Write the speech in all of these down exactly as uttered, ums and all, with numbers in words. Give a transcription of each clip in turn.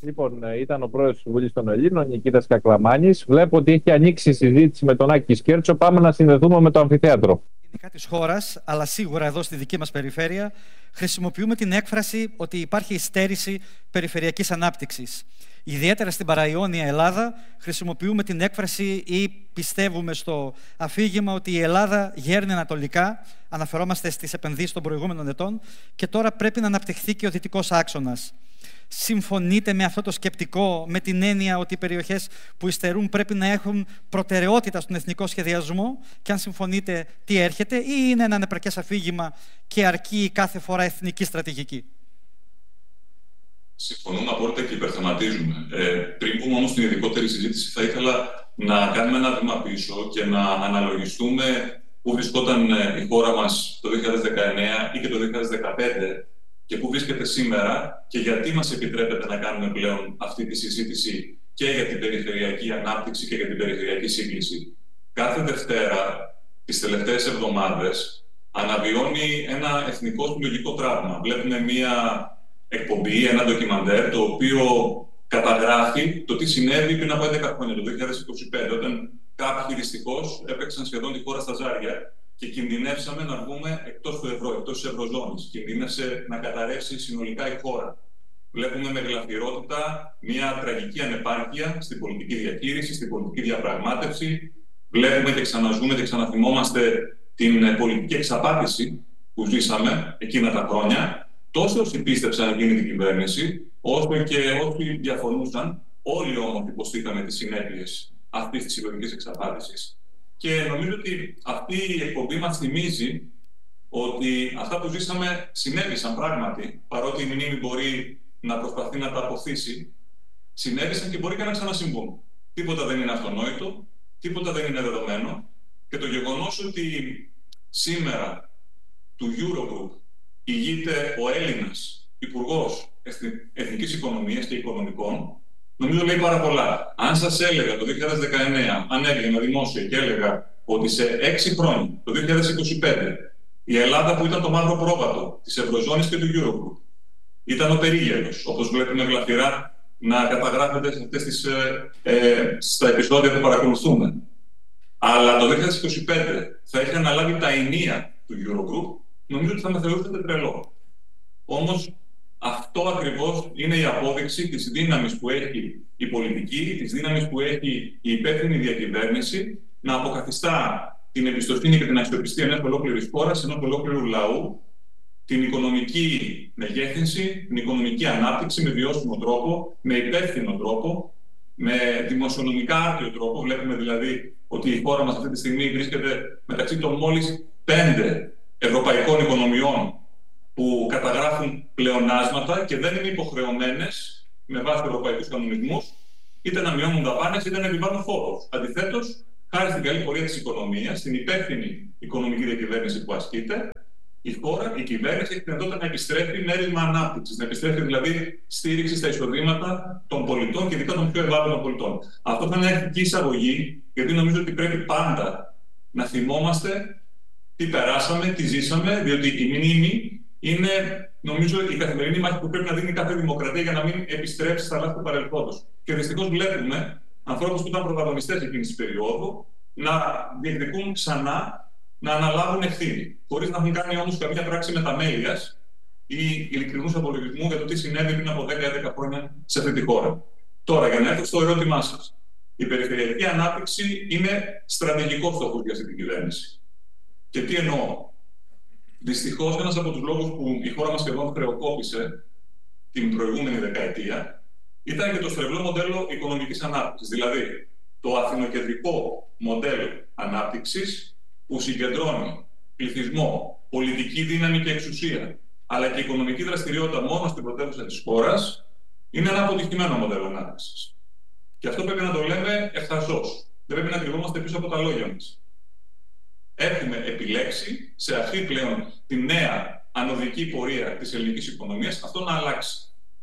Λοιπόν, ε, ήταν ο πρόεδρος της Βουλής των Ελλήνων, Νικήτας Κακλαμάνης. Βλέπω ότι έχει ανοίξει η συζήτηση με τον Άκη Σκέρτσο. Πάμε να συνδεθούμε με το αμφιθέατρο. Γενικά της χώρας, αλλά σίγουρα εδώ στη δική μας περιφέρεια, χρησιμοποιούμε την έκφραση ότι υπάρχει υστέρηση περιφερειακής ανάπτυξης. Ιδιαίτερα στην παραϊόνια Ελλάδα χρησιμοποιούμε την έκφραση ή πιστεύουμε στο αφήγημα ότι η Ελλάδα γέρνει ανατολικά, αναφερόμαστε στις επενδύσεις των προηγούμενων ετών, και τώρα πρέπει να αναπτυχθεί και ο δυτικός άξονας. Συμφωνείτε με αυτό το σκεπτικό, με την έννοια ότι οι περιοχές που υστερούν πρέπει να έχουν προτεραιότητα στον εθνικό σχεδιασμό, και αν συμφωνείτε, τι έρχεται, ή είναι ένα ανεπαρκές αφήγημα και αρκεί κάθε φορά εθνική στρατηγική? Συμφωνούμε απόλυτα και υπερθεματίζουμε. Ε, πριν πούμε όμως την ειδικότερη συζήτηση, θα ήθελα να κάνουμε ένα βήμα πίσω και να αναλογιστούμε πού βρισκόταν η χώρα μας το δύο χιλιάδες δεκαεννέα ή και το δύο χιλιάδες δεκαπέντε και πού βρίσκεται σήμερα και γιατί μας επιτρέπεται να κάνουμε πλέον αυτή τη συζήτηση και για την περιφερειακή ανάπτυξη και για την περιφερειακή σύγκληση. Κάθε Δευτέρα, τις τελευταίες εβδομάδες, αναβιώνει ένα εθνικό συλλογικό τραύμα. Βλέπουμε μία εκπομπή, ένα ντοκιμαντέρ, το οποίο καταγράφει το τι συνέβη πριν από έντεκα χρόνια, το δύο χιλιάδες είκοσι πέντε, όταν κάποιοι δυστυχώς έπαιξαν σχεδόν τη χώρα στα ζάρια και κινδυνεύσαμε να βγούμε εκτός του ευρώ, εκτός της ευρωζώνης. Κινδύνευσε να καταρρεύσει συνολικά η χώρα. Βλέπουμε με γλαφυρότητα μια τραγική ανεπάρκεια στην πολιτική διαχείριση, στην πολιτική διαπραγμάτευση. Βλέπουμε και ξαναζούμε και ξαναθυμόμαστε την πολιτική εξαπάτηση που ζήσαμε εκείνα τα χρόνια. Τόσο όσοι πίστεψαν εκείνη την κυβέρνηση, όσο και όσοι διαφωνούσαν, όλοι όμως υποστήκαμε τις συνέπειες αυτής της συλλογικής εξαπάτησης. Και νομίζω ότι αυτή η εκπομπή μας θυμίζει ότι αυτά που ζήσαμε συνέβησαν πράγματι, παρότι η μνήμη μπορεί να προσπαθεί να τα αποθήσει, συνέβησαν και μπορεί και να ξανασυμβούν. Τίποτα δεν είναι αυτονόητο, τίποτα δεν είναι δεδομένο, και το γεγονός ότι σήμερα του Eurogroup ηγείται ο Έλληνας Υπουργός Εθνικής Οικονομίας και Οικονομικών, νομίζω λέει πάρα πολλά. Αν σας έλεγα το δύο χιλιάδες δεκαεννέα, αν έβγαινα δημόσια και έλεγα ότι σε έξι χρόνια, το δύο χιλιάδες είκοσι πέντε, η Ελλάδα που ήταν το μαύρο πρόβατο της Ευρωζώνης και του Eurogroup ήταν ο περίγελος, όπως βλέπουμε γλαφυρά να καταγράφεται σε αυτές τις, ε, ε, στα επεισόδια που παρακολουθούμε. Αλλά το δύο χιλιάδες είκοσι πέντε θα είχε αναλάβει τα ενία του Eurogroup, νομίζω ότι θα με θεωρούσατε τρελό. Όμως αυτό ακριβώς είναι η απόδειξη της δύναμης που έχει η πολιτική, της δύναμης που έχει η υπεύθυνη διακυβέρνηση να αποκαθιστά την εμπιστοσύνη και την αξιοπιστία μιας ολόκληρης χώρας, ενός ολόκληρου λαού, την οικονομική μεγέθυνση, την οικονομική ανάπτυξη με βιώσιμο τρόπο, με υπεύθυνο τρόπο, με δημοσιονομικά άρτιο τρόπο. Βλέπουμε δηλαδή ότι η χώρα μας αυτή τη στιγμή βρίσκεται μεταξύ των μόλις πέντε ευρωπαϊκών οικονομιών που καταγράφουν πλεονάσματα και δεν είναι υποχρεωμένες με βάση ευρωπαϊκούς κανονισμούς είτε να μειώνουν δαπάνες είτε να επιβάλλουν φόρους. Αντιθέτως, χάρη στην καλή πορεία της οικονομίας, στην υπεύθυνη οικονομική διακυβέρνηση που ασκείται, η χώρα, η κυβέρνηση έχει δυνατότητα να επιστρέφει μέρημα ανάπτυξης, να επιστρέφει δηλαδή στήριξη στα εισοδήματα των πολιτών και ειδικά των πιο ευάλωτων πολιτών. Αυτό θα είναι μια αρχική εισαγωγή, γιατί νομίζω ότι πρέπει πάντα να θυμόμαστε τι περάσαμε, τι ζήσαμε, διότι η μνήμη είναι, νομίζω, η καθημερινή μάχη που πρέπει να δίνει κάθε δημοκρατία για να μην επιστρέψει στα λάθη του παρελθόντος. Και δυστυχώς βλέπουμε ανθρώπους που ήταν πρωταγωνιστές εκείνης της περίοδου να διεκδικούν ξανά να αναλάβουν ευθύνη, χωρίς να έχουν κάνει όμως καμία πράξη μεταμέλειας ή ειλικρινούς απολογισμού για το τι συνέβη πριν από δέκα έντεκα χρόνια σε αυτή τη χώρα. Τώρα, για να έρθω στο ερώτημά σας, η περιφερειακή ανάπτυξη είναι στρατηγικός στόχος για αυτή την κυβέρνηση. Και τι εννοώ? Δυστυχώς, ένας από τους λόγους που η χώρα μας σχεδόν χρεοκόπησε την προηγούμενη δεκαετία ήταν και το στρεβλό μοντέλο οικονομικής ανάπτυξης. Δηλαδή, το αθηνοκεντρικό μοντέλο ανάπτυξης που συγκεντρώνει πληθυσμό, πολιτική δύναμη και εξουσία, αλλά και οικονομική δραστηριότητα μόνο στην πρωτεύουσα της χώρας, είναι ένα αποτυχημένο μοντέλο ανάπτυξης. Και αυτό πρέπει να το λέμε ευθαρσώς. Δεν πρέπει να κρυβόμαστε πίσω από τα λόγια μας. Έχουμε επιλέξει σε αυτή πλέον τη νέα ανωδική πορεία της ελληνικής οικονομίας αυτό να αλλάξει.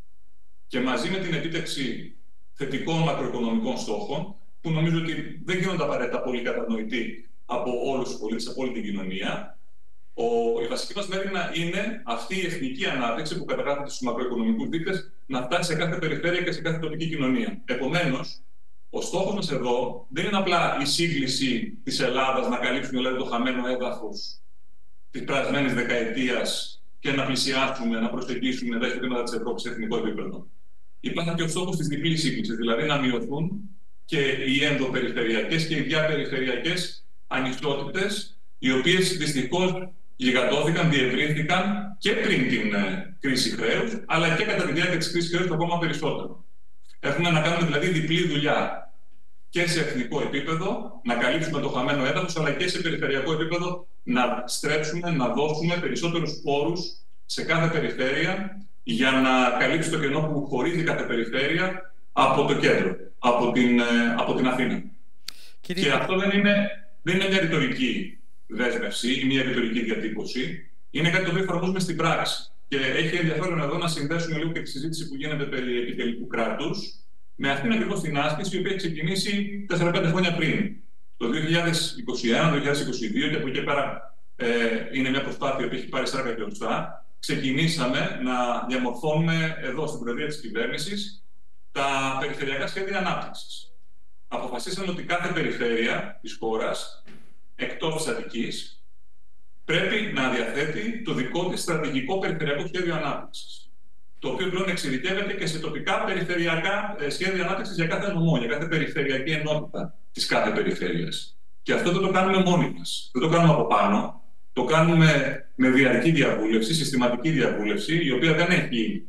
Και μαζί με την επίτευξη θετικών μακροοικονομικών στόχων, που νομίζω ότι δεν γίνονται απαραίτητα πολύ κατανοητοί από όλους τους πολίτες, από όλη την κοινωνία, Ο, η βασική μας μέρημνα είναι αυτή η εθνική ανάπτυξη που καταγράφεται στους μακροοικονομικούς δείκτες να φτάσει σε κάθε περιφέρεια και σε κάθε τοπική κοινωνία. Επομένως, ο στόχος μας εδώ δεν είναι απλά η σύγκληση της Ελλάδας να καλύψουμε δηλαδή, το χαμένο έδαφος της περασμένης δεκαετίας και να πλησιάσουμε, να προσεγγίσουμε τα εισοδήματα της Ευρώπης σε εθνικό επίπεδο. Υπάρχει και ο στόχος της διπλής σύγκλησης, δηλαδή να μειωθούν και οι ενδοπεριφερειακές και οι διαπεριφερειακές ανισότητες, οι οποίες δυστυχώς γιγαντώθηκαν, διευρύνθηκαν και πριν την ε, κρίση χρέους, αλλά και κατά τη διάρκεια της κρίσης χρέους ακόμα περισσότερο. Έχουμε να κάνουμε δηλαδή διπλή δουλειά και σε εθνικό επίπεδο, να καλύψουμε το χαμένο έδαφος, αλλά και σε περιφερειακό επίπεδο να στρέψουμε, να δώσουμε περισσότερους πόρους σε κάθε περιφέρεια για να καλύψει το κενό που χωρίζει κάθε περιφέρεια από το κέντρο, από την, από την Αθήνα. Κύριε... Και αυτό δεν είναι, δεν είναι μια ρητορική δέσμευση ή μια ρητορική διατύπωση. Είναι κάτι το οποίο εφαρμόζουμε στην πράξη. Και έχει ενδιαφέρον εδώ να συνδέσουμε λίγο και τη συζήτηση που γίνεται περί επιτελικού κράτους με αυτήν ακριβώς την άσκηση, η οποία έχει ξεκινήσει τέσσερα πέντε χρόνια πριν. Το δύο χιλιάδες είκοσι ένα, δύο χιλιάδες είκοσι δύο, και από εκεί και πέρα ε, είναι μια προσπάθεια που έχει πάρει σάρκα και οστά. Ξεκινήσαμε να διαμορφώνουμε εδώ στην Προεδρία της Κυβέρνησης τα περιφερειακά σχέδια ανάπτυξης. Αποφασίσαμε ότι κάθε περιφέρεια της χώρας, εκτός της Αττικής, πρέπει να διαθέτει το δικό της στρατηγικό περιφερειακό σχέδιο ανάπτυξης. Το οποίο πλέον εξειδικεύεται και σε τοπικά περιφερειακά σχέδια ανάπτυξης για κάθε νομό, για κάθε περιφερειακή ενότητα της κάθε περιφέρειας. Και αυτό δεν το κάνουμε μόνοι μας. Δεν το κάνουμε από πάνω. Το κάνουμε με διαρκή διαβούλευση, συστηματική διαβούλευση, η οποία δεν έχει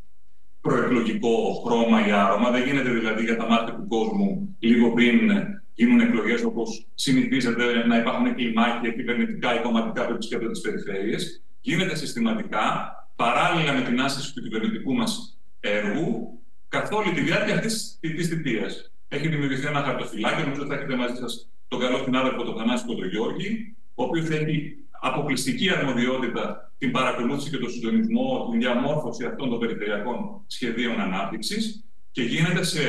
προεκλογικό χρώμα ή άρωμα. Δεν γίνεται δηλαδή για τα μάτια του κόσμου λίγο πριν γίνουν εκλογές, όπως συνηθίζεται να υπάρχουν κλιμάκια κυβερνητικά ή κομματικά που επισκέπτονται τις περιφέρειες. Γίνεται συστηματικά, παράλληλα με την άσκηση του κυβερνητικού μας έργου, καθ' όλη τη διάρκεια αυτής της θητείας. Έχει δημιουργηθεί ένα χαρτοφυλάκιο, νομίζω ότι θα έχετε μαζί σας τον καλό συνάδελφο τον Θανάση Κοντογιώργη, ο οποίος έχει αποκλειστική αρμοδιότητα την παρακολούθηση και τον συντονισμό, την διαμόρφωση αυτών των περιφερειακών σχεδίων ανάπτυξης και γίνεται σε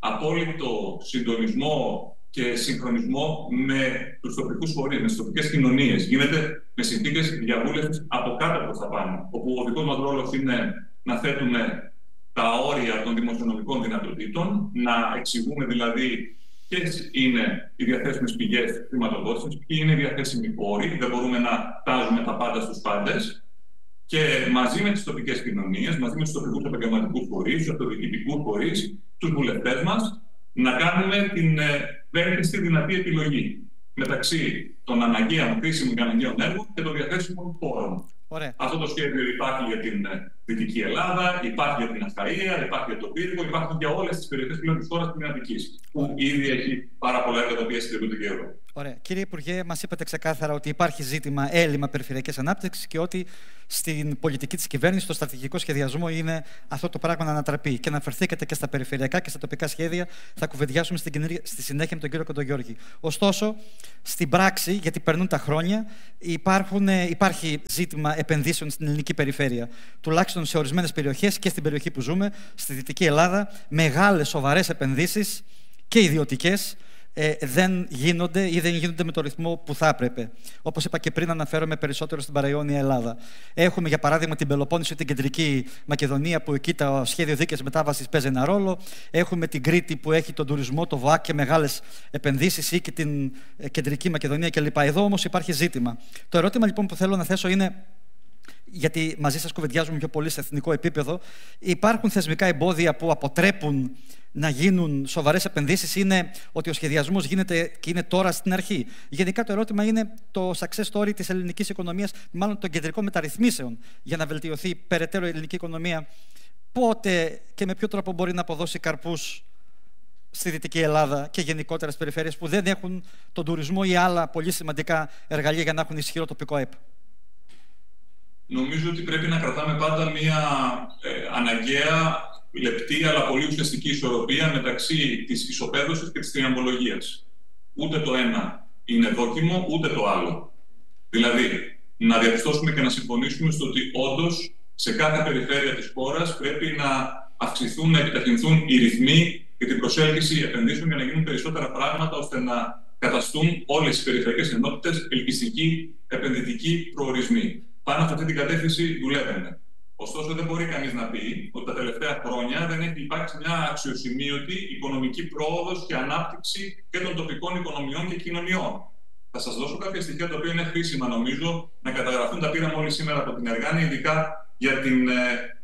απόλυτο συντονισμό και συγχρονισμό με τους τοπικούς φορείς, με τις τοπικές κοινωνίες. Γίνεται με συνθήκες διαβούλευσης από κάτω προς τα πάνω, όπου ο δικός μας ρόλος είναι να θέτουμε τα όρια των δημοσιονομικών δυνατοτήτων, να εξηγούμε δηλαδή ποιες είναι οι διαθέσιμες πηγές χρηματοδότησης, ποιοι είναι οι διαθέσιμοι πόροι, δεν μπορούμε να τάζουμε τα πάντα στους πάντες. Και μαζί με τις τοπικές κοινωνίες, μαζί με τους τοπικούς επαγγελματικούς φορείς, τους αυτοδιοικητικούς φορείς, τους βουλευτές μας, να κάνουμε την βέλτιστη δυνατή επιλογή μεταξύ των αναγκαίων κρίσιμων και αναγκαίων έργων και των διαθέσιμων πόρων. Ωραία. Αυτό το σχέδιο υπάρχει για την Δυτική Ελλάδα, υπάρχει για την Αχαΐα, υπάρχει για τον Πύργο, υπάρχει για όλες τις περιοχές πλέον της χώρας της Αττικής, που ήδη έχει πάρα πολλά έργα τα οποία συντηρούνται και εδώ. Ωραία. Κύριε Υπουργέ, μας είπατε ξεκάθαρα ότι υπάρχει ζήτημα έλλειμμα περιφερειακής ανάπτυξης και ότι στην πολιτική της κυβέρνησης, στο στρατηγικό σχεδιασμό, είναι αυτό το πράγμα να ανατραπεί. Και αναφερθήκατε και στα περιφερειακά και στα τοπικά σχέδια. Θα κουβεντιάσουμε στη συνέχεια με τον κύριο Κοντογιώργη. Ωστόσο, στην πράξη, γιατί περνούν τα χρόνια, υπάρχουν, υπάρχει ζήτημα επενδύσεων στην ελληνική περιφέρεια. Τουλάχιστον σε ορισμένες περιοχές και στην περιοχή που ζούμε, στη Δυτική Ελλάδα, μεγάλες σοβαρές επενδύσεις και ιδιωτικές. Ε, δεν γίνονται ή δεν γίνονται με το ρυθμό που θα έπρεπε. Όπως είπα και πριν, αναφέρομαι περισσότερο στην παραϊόνια Ελλάδα. Έχουμε για παράδειγμα την Πελοπόννησο ή την Κεντρική Μακεδονία, που εκεί το σχέδιο δίκαιης μετάβασης παίζει ένα ρόλο. Έχουμε την Κρήτη που έχει τον τουρισμό, το ΒΟΑΚ και μεγάλες επενδύσεις, ή και την Κεντρική Μακεδονία κλπ. Εδώ όμως υπάρχει ζήτημα. Το ερώτημα λοιπόν που θέλω να θέσω είναι, γιατί μαζί σας κουβεντιάζουμε πιο πολύ σε εθνικό επίπεδο, υπάρχουν θεσμικά εμπόδια που αποτρέπουν να γίνουν σοβαρές επενδύσεις? Είναι ότι ο σχεδιασμός γίνεται και είναι τώρα στην αρχή? Γενικά το ερώτημα είναι το success story της ελληνικής οικονομίας, μάλλον των κεντρικών μεταρρυθμίσεων για να βελτιωθεί περαιτέρω η ελληνική οικονομία. Πότε και με ποιο τρόπο μπορεί να αποδώσει καρπούς στη Δυτική Ελλάδα και γενικότερα στις περιφέρειες που δεν έχουν τον τουρισμό ή άλλα πολύ σημαντικά εργαλεία για να έχουν ισχυρό τοπικό ΕΠ? Νομίζω ότι πρέπει να κρατάμε πάντα μια ε, αναγκαία, λεπτή αλλά πολύ ουσιαστική ισορροπία μεταξύ της ισοπαίδωσης και της τριαμβολογίας. Ούτε το ένα είναι δόκιμο, ούτε το άλλο. Δηλαδή, να διαπιστώσουμε και να συμφωνήσουμε στο ότι όντως σε κάθε περιφέρεια της χώρας πρέπει να αυξηθούν, να επιταχυνθούν οι ρυθμοί για την προσέλκυση επενδύσεων για να γίνουν περισσότερα πράγματα ώστε να καταστούν όλες οι περιφερειακές ενότητες ελκυστικοί επενδυτικοί προορισμοί. Πάνω σε αυτή την κατεύθυνση δουλεύουμε. Ωστόσο, δεν μπορεί κανείς να πει ότι τα τελευταία χρόνια δεν έχει υπάρξει μια αξιοσημείωτη οικονομική πρόοδος και ανάπτυξη και των τοπικών οικονομιών και κοινωνιών. Θα σας δώσω κάποια στοιχεία τα οποία είναι χρήσιμα, νομίζω, να καταγραφούν. Τα πήραμε όλοι σήμερα από την Εργάνη, ειδικά για την ε,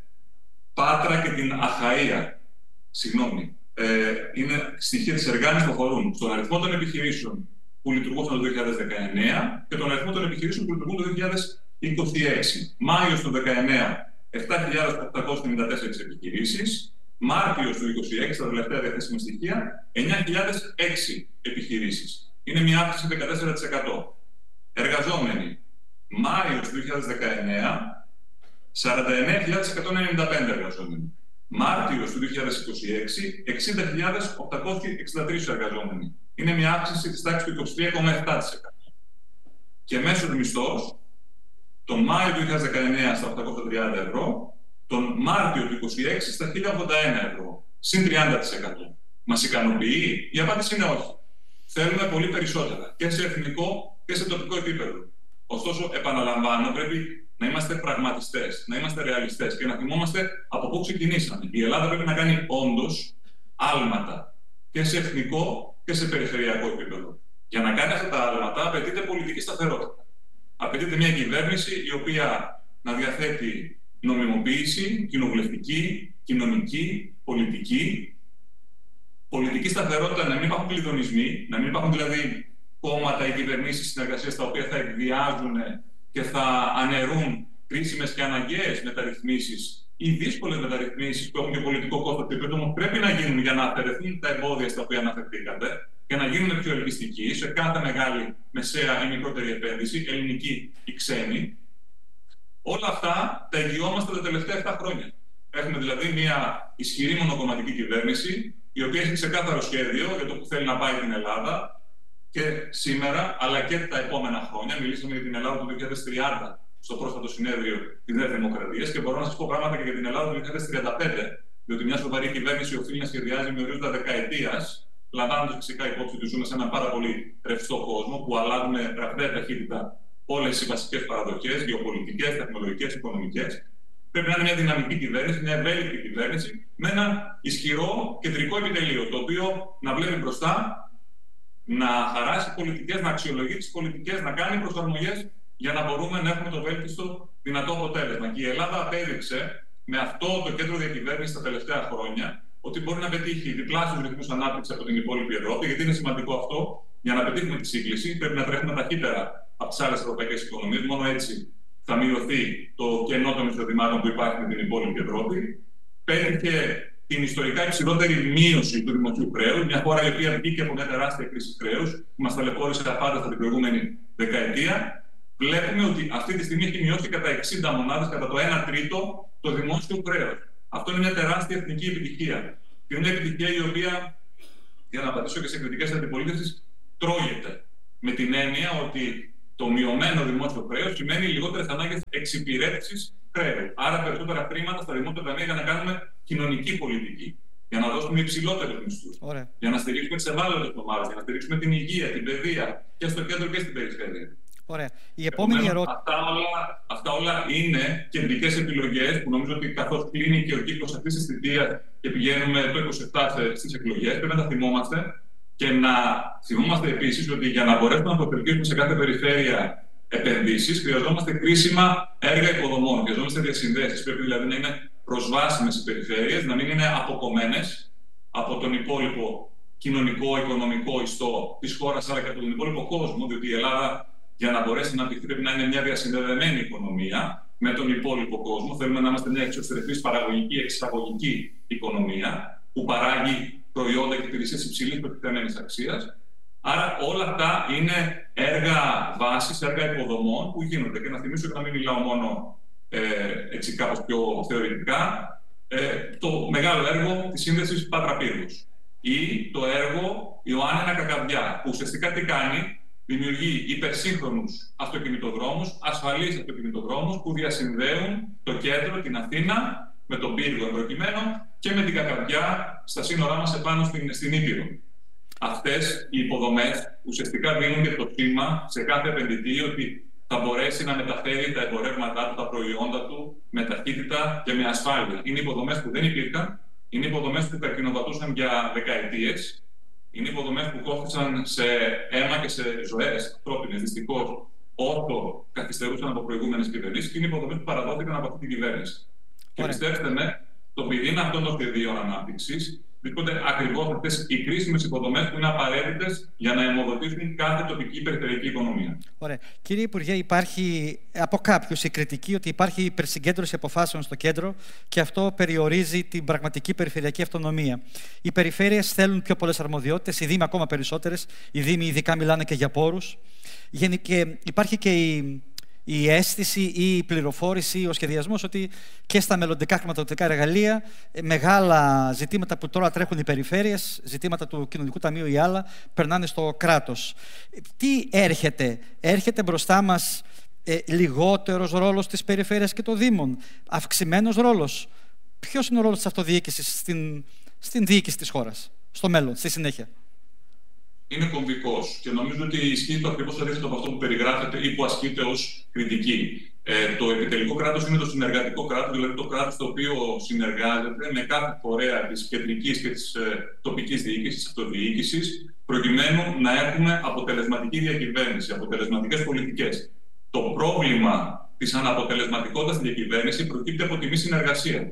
Πάτρα και την Αχαΐα. Συγγνώμη. Ε, είναι στοιχεία της Εργάνης που αφορούν στον αριθμό των επιχειρήσεων που λειτουργούσαν το δύο χιλιάδες δεκαεννέα και τον αριθμό των επιχειρήσεων που λειτουργούν το δύο χιλιάδες είκοσι έξι. Μάιος του δεκαεννέα, επτά χιλιάδες οκτακόσιες ενενήντα τέσσερις επιχειρήσεις. Μάρτιος του είκοσι έξι, τα τελευταία διαθέσιμα στοιχεία, εννιά χιλιάδες έξι επιχειρήσεις. Είναι μια αύξηση δεκατέσσερα τοις εκατό. Εργαζόμενοι. Μάιος του δύο χιλιάδες δεκαεννέα, σαράντα εννέα χιλιάδες εκατόν ενενήντα πέντε εργαζόμενοι. Μάρτιος του δύο χιλιάδες είκοσι έξι, εξήντα χιλιάδες οκτακόσιοι εξήντα τρεις εργαζόμενοι. Είναι μια αύξηση της τάξης του είκοσι τρία κόμμα επτά τοις εκατό. Και μέσος μισθός, τον Μάιο του δύο χιλιάδες δεκαεννέα στα οκτακόσια τριάντα ευρώ, τον Μάρτιο του είκοσι έξι στα χίλια ογδόντα ένα ευρώ, συν τριάντα τοις εκατό. Μας ικανοποιεί? Η απάντηση είναι όχι. Θέλουμε πολύ περισσότερα και σε εθνικό και σε τοπικό επίπεδο. Ωστόσο, επαναλαμβάνω, πρέπει να είμαστε πραγματιστές, να είμαστε ρεαλιστές και να θυμόμαστε από πού ξεκινήσαμε. Η Ελλάδα πρέπει να κάνει όντως άλματα και σε εθνικό και σε περιφερειακό επίπεδο. Για να κάνει αυτά τα άλματα, απαιτείται πολιτική σταθερότητα. Απαιτείται μια κυβέρνηση η οποία να διαθέτει νομιμοποίηση, κοινοβουλευτική, κοινωνική, πολιτική. Πολιτική σταθερότητα, να μην υπάρχουν κλειδονισμοί, να μην υπάρχουν δηλαδή κόμματα ή κυβερνήσεις συνεργασίας τα οποία θα εκβιάζουν και θα αναιρούν κρίσιμες και αναγκαίες μεταρρυθμίσεις ή δύσκολες μεταρρυθμίσεις που έχουν και πολιτικό κόστος και που πρέπει να γίνουν για να αφαιρεθούν τα εμπόδια στα οποία αναφερθήκατε και να γίνουν πιο ελκυστικοί σε κάθε μεγάλη, μεσαία ή μικρότερη επένδυση, ελληνική ή ξένη. Όλα αυτά τα εγγυόμαστε τα τελευταία επτά χρόνια. Έχουμε δηλαδή μια ισχυρή μονοκομματική κυβέρνηση, η οποία έχει ξεκάθαρο σχέδιο για το που θέλει να πάει την Ελλάδα και σήμερα, αλλά και τα επόμενα χρόνια. Μιλήσαμε για την Ελλάδα του δύο χιλιάδες τριάντα στο πρόσφατο συνέδριο της Νέας Δημοκρατίας και μπορώ να σας πω πράγματα και για την Ελλάδα του δύο χιλιάδες τριάντα πέντε, διότι μια σοβαρή κυβέρνηση οφείλει να σχεδιάζει με ορίζοντα δεκαετίας, λαμβάνοντας φυσικά υπόψη ότι ζούμε σε έναν πάρα πολύ ρευστό κόσμο που αλλάζουν με ραγδαία ταχύτητα όλες οι βασικές παραδοχές, γεωπολιτικές, τεχνολογικές, οικονομικές. Πρέπει να είναι μια δυναμική κυβέρνηση, μια ευέλικτη κυβέρνηση, με ένα ισχυρό κεντρικό επιτελείο, το οποίο να βλέπει μπροστά, να χαράσει πολιτικές, να αξιολογεί τις πολιτικές, να κάνει προσαρμογές για να μπορούμε να έχουμε το βέλτιστο δυνατό αποτέλεσμα. Και η Ελλάδα απέδειξε με αυτό το κέντρο διακυβέρνησης τα τελευταία χρόνια ότι μπορεί να πετύχει διπλάσιους ρυθμούς ανάπτυξης από την υπόλοιπη Ευρώπη. Γιατί είναι σημαντικό αυτό, για να πετύχουμε τη σύγκληση, πρέπει να τρέχουμε ταχύτερα από τις άλλες ευρωπαϊκές οικονομίες. Μόνο έτσι θα μειωθεί το κενό των εισοδημάτων που υπάρχει με την υπόλοιπη Ευρώπη. Πέτυχε την ιστορικά υψηλότερη μείωση του δημοσίου χρέους, μια χώρα η οποία βγήκε από μια τεράστια κρίση χρέους, που μας ταλαιπώρησε απάνταστα την προηγούμενη δεκαετία. Βλέπουμε ότι αυτή τη στιγμή έχει μειώσει κατά εξήντα μονάδες, κατά το ένα τρίτο, το δημόσιο χρέος. Αυτό είναι μια τεράστια εθνική επιτυχία. Και είναι μια επιτυχία η οποία, για να απαντήσω και σε κριτικές αντιπολίτευσης, τρώγεται. Με την έννοια ότι το μειωμένο δημόσιο χρέος σημαίνει λιγότερες ανάγκες εξυπηρέτησης χρέους. Άρα περισσότερα χρήματα στα δημόσια ταμεία για να κάνουμε κοινωνική πολιτική. Για να δώσουμε υψηλότερους μισθούς. Για να στηρίξουμε τις ευάλωτες ομάδες, για να στηρίξουμε την υγεία, την παιδεία και στο κέντρο και στην περιφέρεια. Ωραία. Η επόμενη ερώτηση. Αυτά όλα, αυτά όλα είναι κεντρικές επιλογές που νομίζω ότι καθώς κλείνει και ο κύκλος αυτής της θητείας και πηγαίνουμε το είκοσι επτά στις εκλογές, πρέπει να τα θυμόμαστε και να θυμόμαστε επίσης ότι για να μπορέσουμε να αποφελκύσουμε σε κάθε περιφέρεια επενδύσεις, χρειαζόμαστε κρίσιμα έργα υποδομών. Χρειαζόμαστε διασυνδέσεις. Πρέπει δηλαδή να είναι προσβάσιμες οι περιφέρειες, να μην είναι αποκομμένες από τον υπόλοιπο κοινωνικό, οικονομικό ιστό της χώρας, αλλά και από τον υπόλοιπο κόσμο, διότι η Ελλάδα, για να μπορέσει να αναπτυχθεί, πρέπει να είναι μια διασυνδεδεμένη οικονομία με τον υπόλοιπο κόσμο. Θέλουμε να είμαστε μια εξωστρεφής παραγωγική, εξαγωγική οικονομία που παράγει προϊόντα και υπηρεσίες υψηλής προστιθέμενης αξίας. Άρα όλα αυτά είναι έργα βάσης, έργα υποδομών που γίνονται. Και να θυμίσω και να μην μιλάω μόνο ε, έτσι κάπως πιο θεωρητικά, ε, το μεγάλο έργο της σύνδεσης Πάτρα-Πύργος ή το έργο Ιωάννινα-Κακαβιά, που ουσιαστικά τι κάνει? Δημιουργεί υπερσύγχρονους αυτοκινητοδρόμους, ασφαλείς αυτοκινητοδρόμους που διασυνδέουν το κέντρο, την Αθήνα, με τον Πύργο προκειμένου και με την Κακαβιά στα σύνορά μας επάνω στην, στην Ήπειρο. αυτές οι υποδομές ουσιαστικά δίνουν και το σήμα σε κάθε επενδυτή ότι θα μπορέσει να μεταφέρει τα εμπορεύματά του, τα προϊόντα του με ταχύτητα και με ασφάλεια. Είναι υποδομές που δεν υπήρχαν, είναι υποδομές που καρκινοβατούσαν για δεκαετίες, είναι υποδομές που κόστησαν σε αίμα και σε ζωές ανθρώπινες, δυστυχώς, όσο καθυστερούσαν από προηγούμενες κυβερνήσεις, και είναι υποδομές που παραδόθηκαν από αυτή την κυβέρνηση. Και πιστέψτε με, το πυρήνα αυτών των σχεδίων ανάπτυξης βρίσκονται ακριβώς αυτές οι κρίσιμες υποδομές που είναι απαραίτητες για να αιμοδοτήσουν κάθε τοπική περιφερειακή οικονομία. Ωραία. Κύριε Υπουργέ, υπάρχει από κάποιους η κριτική ότι υπάρχει υπερσυγκέντρωση αποφάσεων στο κέντρο και αυτό περιορίζει την πραγματική περιφερειακή αυτονομία. Οι περιφέρειες θέλουν πιο πολλές αρμοδιότητες, οι Δήμοι ακόμα περισσότερες. Οι Δήμοι ειδικά μιλάνε και για πόρους. Και υπάρχει και η. η αίσθηση ή η πληροφόρηση ή ο σχεδιασμός ότι και στα μελλοντικά χρηματοδοτικά εργαλεία μεγάλα ζητήματα που τώρα τρέχουν οι περιφέρειες, ζητήματα του Κοινωνικού Ταμείου ή άλλα, περνάνε στο κράτος. Τι έρχεται, έρχεται μπροστά μας ε, λιγότερος ρόλος της περιφέρειας και των Δήμων, αυξημένος ρόλος? Ποιος είναι ο ρόλος της αυτοδιοίκησης στην, στην διοίκηση της χώρας, στο μέλλον, στη συνέχεια? Είναι κομβικός και νομίζω ότι ισχύει το ακριβώς αντίθετο από αυτό που περιγράφεται ή που ασκείται ως κριτική. Ε, το επιτελικό κράτος είναι το συνεργατικό κράτος, δηλαδή το κράτος το οποίο συνεργάζεται με κάθε φορέα της κεντρικής και της ε, τοπικής διοίκησης, της αυτοδιοίκησης, προκειμένου να έχουμε αποτελεσματική διακυβέρνηση, αποτελεσματικές πολιτικές. Το πρόβλημα της αναποτελεσματικότητας στη διακυβέρνηση προκύπτει από τη μη συνεργασία.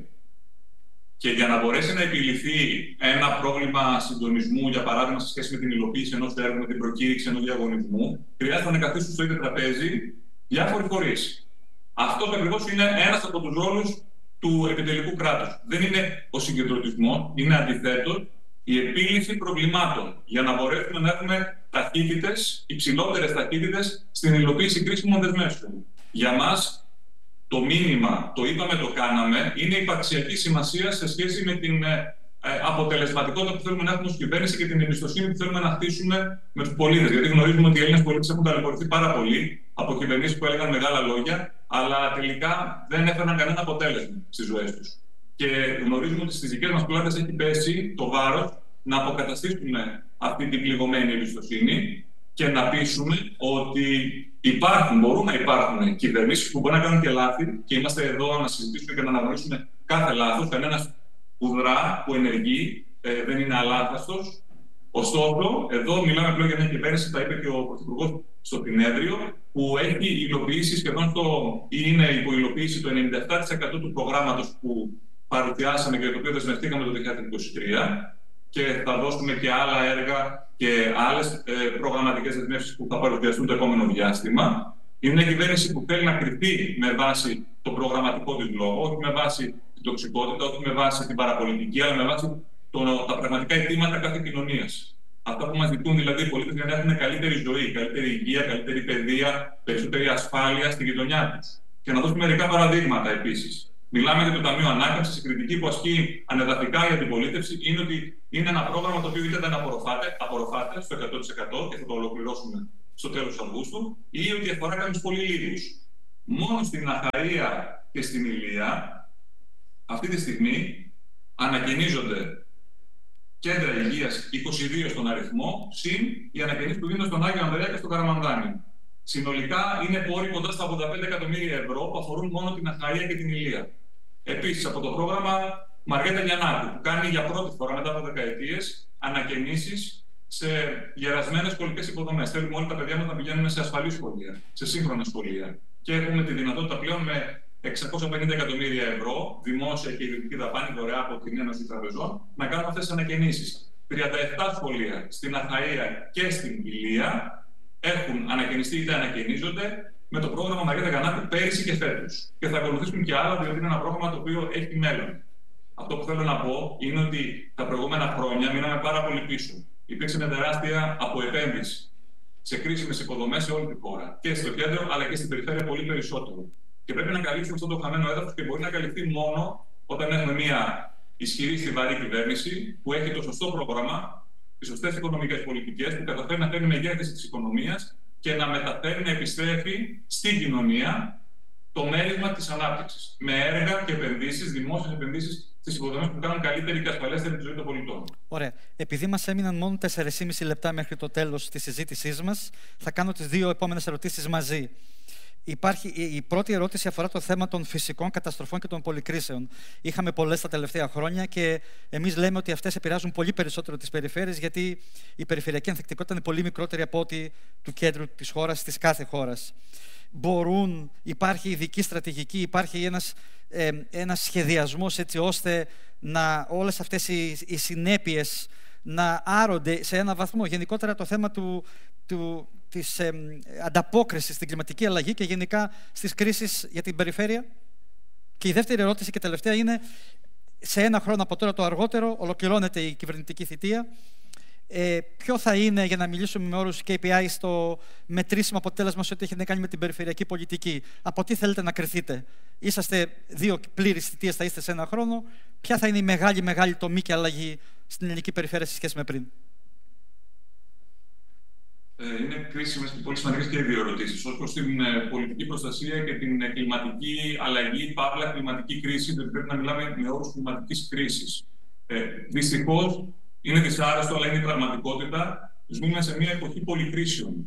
Και για να μπορέσει να επιληθεί ένα πρόβλημα συντονισμού, για παράδειγμα, σε σχέση με την υλοποίηση ενός έργου, με την προκήρυξη ενός διαγωνισμού, χρειάζεται να καθίσουν στο ίδιο τραπέζι διάφοροι φορείς. Αυτό ακριβώς είναι ένας από τους ρόλους του επιτελικού κράτους. Δεν είναι ο συγκεντρωτισμός, είναι αντιθέτως η επίλυση προβλημάτων για να μπορέσουμε να έχουμε ταχύτητες, υψηλότερες ταχύτητες στην υλοποίηση κρίσιμων δεσμεύσεων. Για μας, το μήνυμα, το είπαμε, το κάναμε, είναι υπαρξιακή σημασία σε σχέση με την ε, αποτελεσματικότητα που θέλουμε να έχουμε ως κυβέρνηση και την εμπιστοσύνη που θέλουμε να χτίσουμε με τους πολίτες. Γιατί γνωρίζουμε ότι οι Έλληνες πολίτες έχουν ταλαιπωρηθεί πάρα πολύ από κυβερνήσεις που έλεγαν μεγάλα λόγια, αλλά τελικά δεν έφεραν κανένα αποτέλεσμα στις ζωές τους. Και γνωρίζουμε ότι στις δικές μας πλάτες έχει πέσει το βάρος να αποκαταστήσουμε αυτή την πληγωμένη εμπιστοσύνη και να πείσουμε ότι υπάρχουν, μπορούν να υπάρχουν κυβερνήσεις που μπορεί να κάνουν και λάθη, και είμαστε εδώ να συζητήσουμε και να αναγνωρίσουμε κάθε λάθος. Κανένας που δρά, που ενεργεί, ε, δεν είναι αλάθαστος. Ωστόσο, εδώ μιλάμε πλέον για μια κυβέρνηση, τα είπε και ο Πρωθυπουργός στο Συνέδριο, που έχει υλοποιήσει σχεδόν το, ή είναι υπουλοποίηση το ενενήντα επτά τοις εκατό του προγράμματος που παρουσιάσαμε και το οποίο δεσμευτήκαμε το δύο χιλιάδες είκοσι τρία, και θα δώσουμε και άλλα έργα και άλλες ε, προγραμματικές δεσμεύσεις που θα παρουσιαστούν το επόμενο διάστημα. Είναι μια κυβέρνηση που θέλει να κριθεί με βάση το προγραμματικό της λόγο, όχι με βάση την τοξικότητα, όχι με βάση την παραπολιτική, αλλά με βάση το, τα πραγματικά αιτήματα κάθε κοινωνίας. Αυτά που μας ζητούν δηλαδή οι πολίτες για να έχουν καλύτερη ζωή, καλύτερη υγεία, καλύτερη παιδεία, περισσότερη ασφάλεια στη γειτονιά τους. Και να δώσουμε μερικά παραδείγματα επίσης. Μιλάμε για το Ταμείο Ανάκαμψης. Η κριτική που ασκεί ανεδαφικά για την πολίτευση είναι ότι είναι ένα πρόγραμμα το οποίο είτε δεν απορροφάται, απορροφάται στο εκατό τοις εκατό και θα το ολοκληρώσουμε στο τέλος Αυγούστου, ή ότι αφορά κάποιους πολύ λίγους. Μόνο στην Αχαΐα και στην Ηλία αυτή τη στιγμή ανακαινίζονται κέντρα υγείας είκοσι δύο στον αριθμό, συν οι ανακαινήσεις που γίνονται στον Άγιο Ανδρέα και στο Καραμανδάνη. Συνολικά είναι πόροι κοντά στα ογδόντα πέντε εκατομμύρια ευρώ που αφορούν μόνο την Αχαΐα και την Ηλία. Επίσης, από το πρόγραμμα Μαριέτα Γιαννάκου, που κάνει για πρώτη φορά μετά από δεκαετίες ανακαινήσεις σε γερασμένες σχολικές υποδομές. Θέλουμε όλοι τα παιδιά μας να πηγαίνουν σε ασφαλή σχολεία, σε σύγχρονα σχολεία. Και έχουμε τη δυνατότητα πλέον με εξακόσια πενήντα εκατομμύρια ευρώ, δημόσια και ιδιωτική δαπάνη δωρεά από την Ένωση Τραπεζών, να κάνουμε αυτές τις ανακαινήσεις. τριάντα επτά σχολεία στην Αχαΐα και στην Ηλία έχουν ανακαινιστεί είτε ανακαινίζονται με το πρόγραμμα Μαριέτα Γιαννάκου πέρυσι και φέτος. Και θα ακολουθήσουν και άλλα, διότι είναι ένα πρόγραμμα το οποίο έχει μέλλον. Αυτό που θέλω να πω είναι ότι τα προηγούμενα χρόνια μείναμε πάρα πολύ πίσω. Υπήρξε μια τεράστια αποεπένδυση σε κρίσιμες υποδομές σε όλη τη χώρα. Και στο κέντρο, αλλά και στην περιφέρεια πολύ περισσότερο. Και πρέπει να καλύψουμε αυτό το χαμένο έδαφος, και μπορεί να καλυφθεί μόνο όταν έχουμε μια ισχυρή, στιβαρή κυβέρνηση που έχει το σωστό πρόγραμμα, τις σωστές οικονομικές πολιτικές, που καταφέρει να φέρνει μεγέθυνση της οικονομίας και να μεταφέρει, να επιστρέφει στην κοινωνία το μέρισμα της ανάπτυξης. Με έργα και επενδύσεις, δημόσιες επενδύσεις στις υποδομές που κάνουν καλύτερη και ασφαλέστερη τη ζωή των πολιτών. Ωραία. Επειδή μας έμειναν μόνο τέσσερα και μισό λεπτά μέχρι το τέλος της συζήτησής μας, θα κάνω τις δύο επόμενες ερωτήσεις μαζί. Υπάρχει, η πρώτη ερώτηση αφορά το θέμα των φυσικών καταστροφών και των πολυκρίσεων. Είχαμε πολλές τα τελευταία χρόνια και εμείς λέμε ότι αυτές επηρεάζουν πολύ περισσότερο τις περιφέρειες, γιατί η περιφερειακή ανθεκτικότητα είναι πολύ μικρότερη από ό,τι του κέντρου της χώρας, της κάθε χώρας. Μπορούν, υπάρχει ειδική στρατηγική, υπάρχει ένας, ε, ένας σχεδιασμός έτσι ώστε να όλες αυτές οι, οι συνέπειες να άρονται σε ένα βαθμό. Γενικότερα το θέμα του, του, της ε, ανταπόκρισης στην κλιματική αλλαγή και γενικά στις κρίσεις για την περιφέρεια. Και η δεύτερη ερώτηση και τελευταία είναι, σε ένα χρόνο από τώρα το αργότερο ολοκληρώνεται η κυβερνητική θητεία. Ε, ποιο θα είναι, για να μιλήσουμε με όρους κέι πι άι, στο μετρήσιμο αποτέλεσμα σε ό,τι έχει να κάνει με την περιφερειακή πολιτική? Από τι θέλετε να κριθείτε? Είσαστε δύο πλήρεις θητείες, θα είστε σε ένα χρόνο. Ποια θα είναι η μεγάλη, μεγάλη τομή και αλλαγή στην ελληνική περιφέρεια σε σχέση με πριν? Είναι κρίσιμες και πολύ σημαντικές και οι δύο ερωτήσεις. Ως προς την πολιτική προστασία και την κλιματική αλλαγή, παύλα κλιματική κρίση, δεν πρέπει να μιλάμε με όρους κλιματικής κρίσης. Ε, δυστυχώς, είναι δυσάρεστο, αλλά είναι η πραγματικότητα. Ζούμε σε μια εποχή πολυκρίσεων.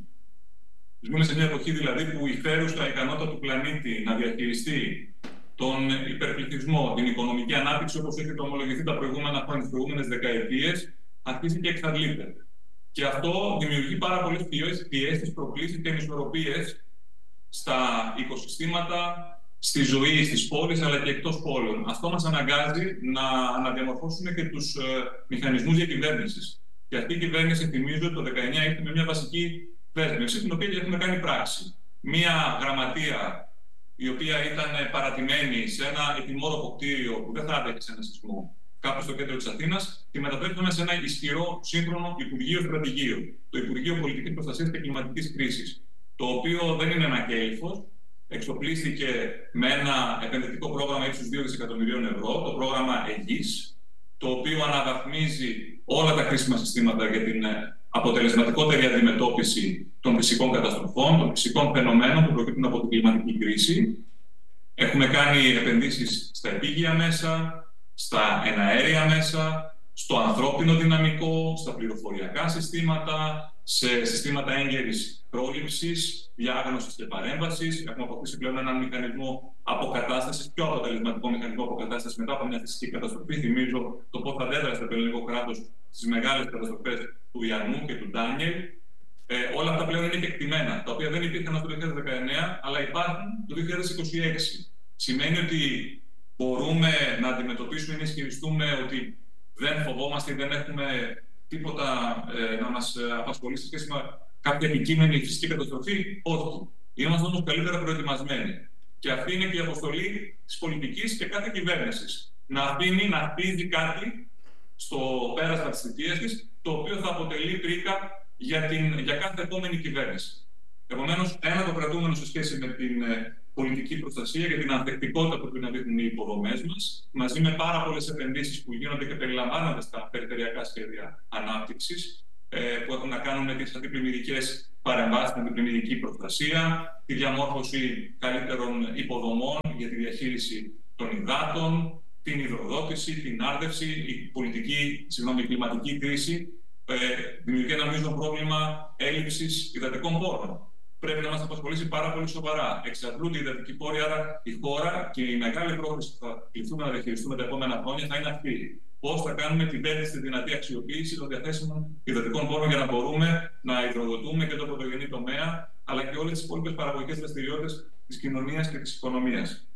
Ζούμε σε μια εποχή δηλαδή που η φέρουσα ικανότητα του πλανήτη να διαχειριστεί τον υπερπληθυσμό, την οικονομική ανάπτυξη, όπως έχει ομολογηθεί τα προηγούμενα χρόνια, τις προηγούμενες δεκαετίες, αρχίζει και εξαντλείται. Και αυτό δημιουργεί πάρα πολλές πιέσεις, προκλήσεις και ανισορροπίες στα οικοσυστήματα, στη ζωή, στις πόλεις, αλλά και εκτός πόλεων. Αυτό μας αναγκάζει να αναδιαμορφώσουμε και τους ε, μηχανισμούς διακυβέρνησης. Και αυτή η κυβέρνηση, θυμίζω, το δεκαεννιά ήρθε με μια βασική δέσμευση, την οποία έχουμε κάνει πράξη. Μια γραμματεία, η οποία ήταν παρατημένη σε ένα ετοιμόρροπο κτίριο που δεν θα άντεχε σε ένα σεισμό, κάπου στο κέντρο της Αθήνας, και μετατρέψαμε σε ένα ισχυρό, σύγχρονο Υπουργείο Στρατηγείο, το Υπουργείο Πολιτικής Προστασίας και Κλιματικής Κρίσης, το οποίο δεν είναι ένα κέλυφος. Εξοπλίστηκε με ένα επενδυτικό πρόγραμμα ύψους δύο δισεκατομμυρίων ευρώ, το πρόγραμμα ΕΓΙΣ, το οποίο αναβαθμίζει όλα τα κρίσιμα συστήματα για την αποτελεσματικότερη αντιμετώπιση των φυσικών καταστροφών, των φυσικών φαινομένων που προκύπτουν από την κλιματική κρίση. Έχουμε κάνει επενδύσεις στα επίγεια μέσα, στα εναέρια μέσα, στο ανθρώπινο δυναμικό, στα πληροφοριακά συστήματα, σε συστήματα έγκαιρης πρόληψης, διάγνωσης και παρέμβασης. Έχουμε αποκτήσει πλέον έναν μηχανισμό αποκατάστασης, πιο αποτελεσματικό μηχανισμό αποκατάστασης μετά από μια φυσική καταστροφή. Θυμίζω το πώς αντέδρασε το ελληνικό κράτος στις μεγάλες καταστροφές του Ιαννού και του Ντάνιελ. Ε, όλα αυτά πλέον είναι κεκτημένα, τα οποία δεν υπήρχαν το δύο χιλιάδες δεκαεννιά, αλλά υπάρχουν το δύο χιλιάδες είκοσι έξι. Σημαίνει ότι μπορούμε να αντιμετωπίσουμε ή να ισχυριστούμε ότι δεν φοβόμαστε ή δεν έχουμε τίποτα ε, να μας απασχολήσει σε σχέση με κάποια επικείμενη φυσική καταστροφή? Όχι. Είμαστε όμως καλύτερα προετοιμασμένοι. Και αυτή είναι και η αποστολή της πολιτικής και κάθε κυβέρνησης. Να αφήνει να χτίζει κάτι στο πέρασμα της θητείας της, το οποίο θα αποτελεί πρίκα για, την, για κάθε επόμενη κυβέρνηση. Επομένως, ένα το κρατούμενο σε σχέση με την ε, πολιτική προστασία και την ανθεκτικότητα που πρέπει να δείχνουν οι υποδομές μας, μαζί με πάρα πολλές επενδύσεις που γίνονται και περιλαμβάνονται στα περιφερειακά σχέδια ανάπτυξης, ε, που έχουν να κάνουν με τις αντιπλημμυρικές παρεμβάσεις, την αντιπλημμυρική προστασία, τη διαμόρφωση καλύτερων υποδομών για τη διαχείριση των υδάτων, την υδροδότηση, την άρδευση. Η πολιτική, συγγνώμη, η κλιματική κρίση ε, δημιουργεί ένα μείζον πρόβλημα έλλειψης υδατικών πόρων. Πρέπει να μας απασχολήσει πάρα πολύ σοβαρά. Εξαντλούνται οι υδατικοί πόροι, άρα η χώρα και η μεγάλη πρόκληση που θα κληθούμε να διαχειριστούμε τα επόμενα χρόνια θα είναι αυτή. Πώς θα κάνουμε την βέλτιστη δυνατή αξιοποίηση των διαθέσιμων υδατικών πόρων για να μπορούμε να υδροδοτούμε και το πρωτογενή τομέα, αλλά και όλες τις υπόλοιπες παραγωγικές δραστηριότητες της κοινωνίας και της οικονομίας.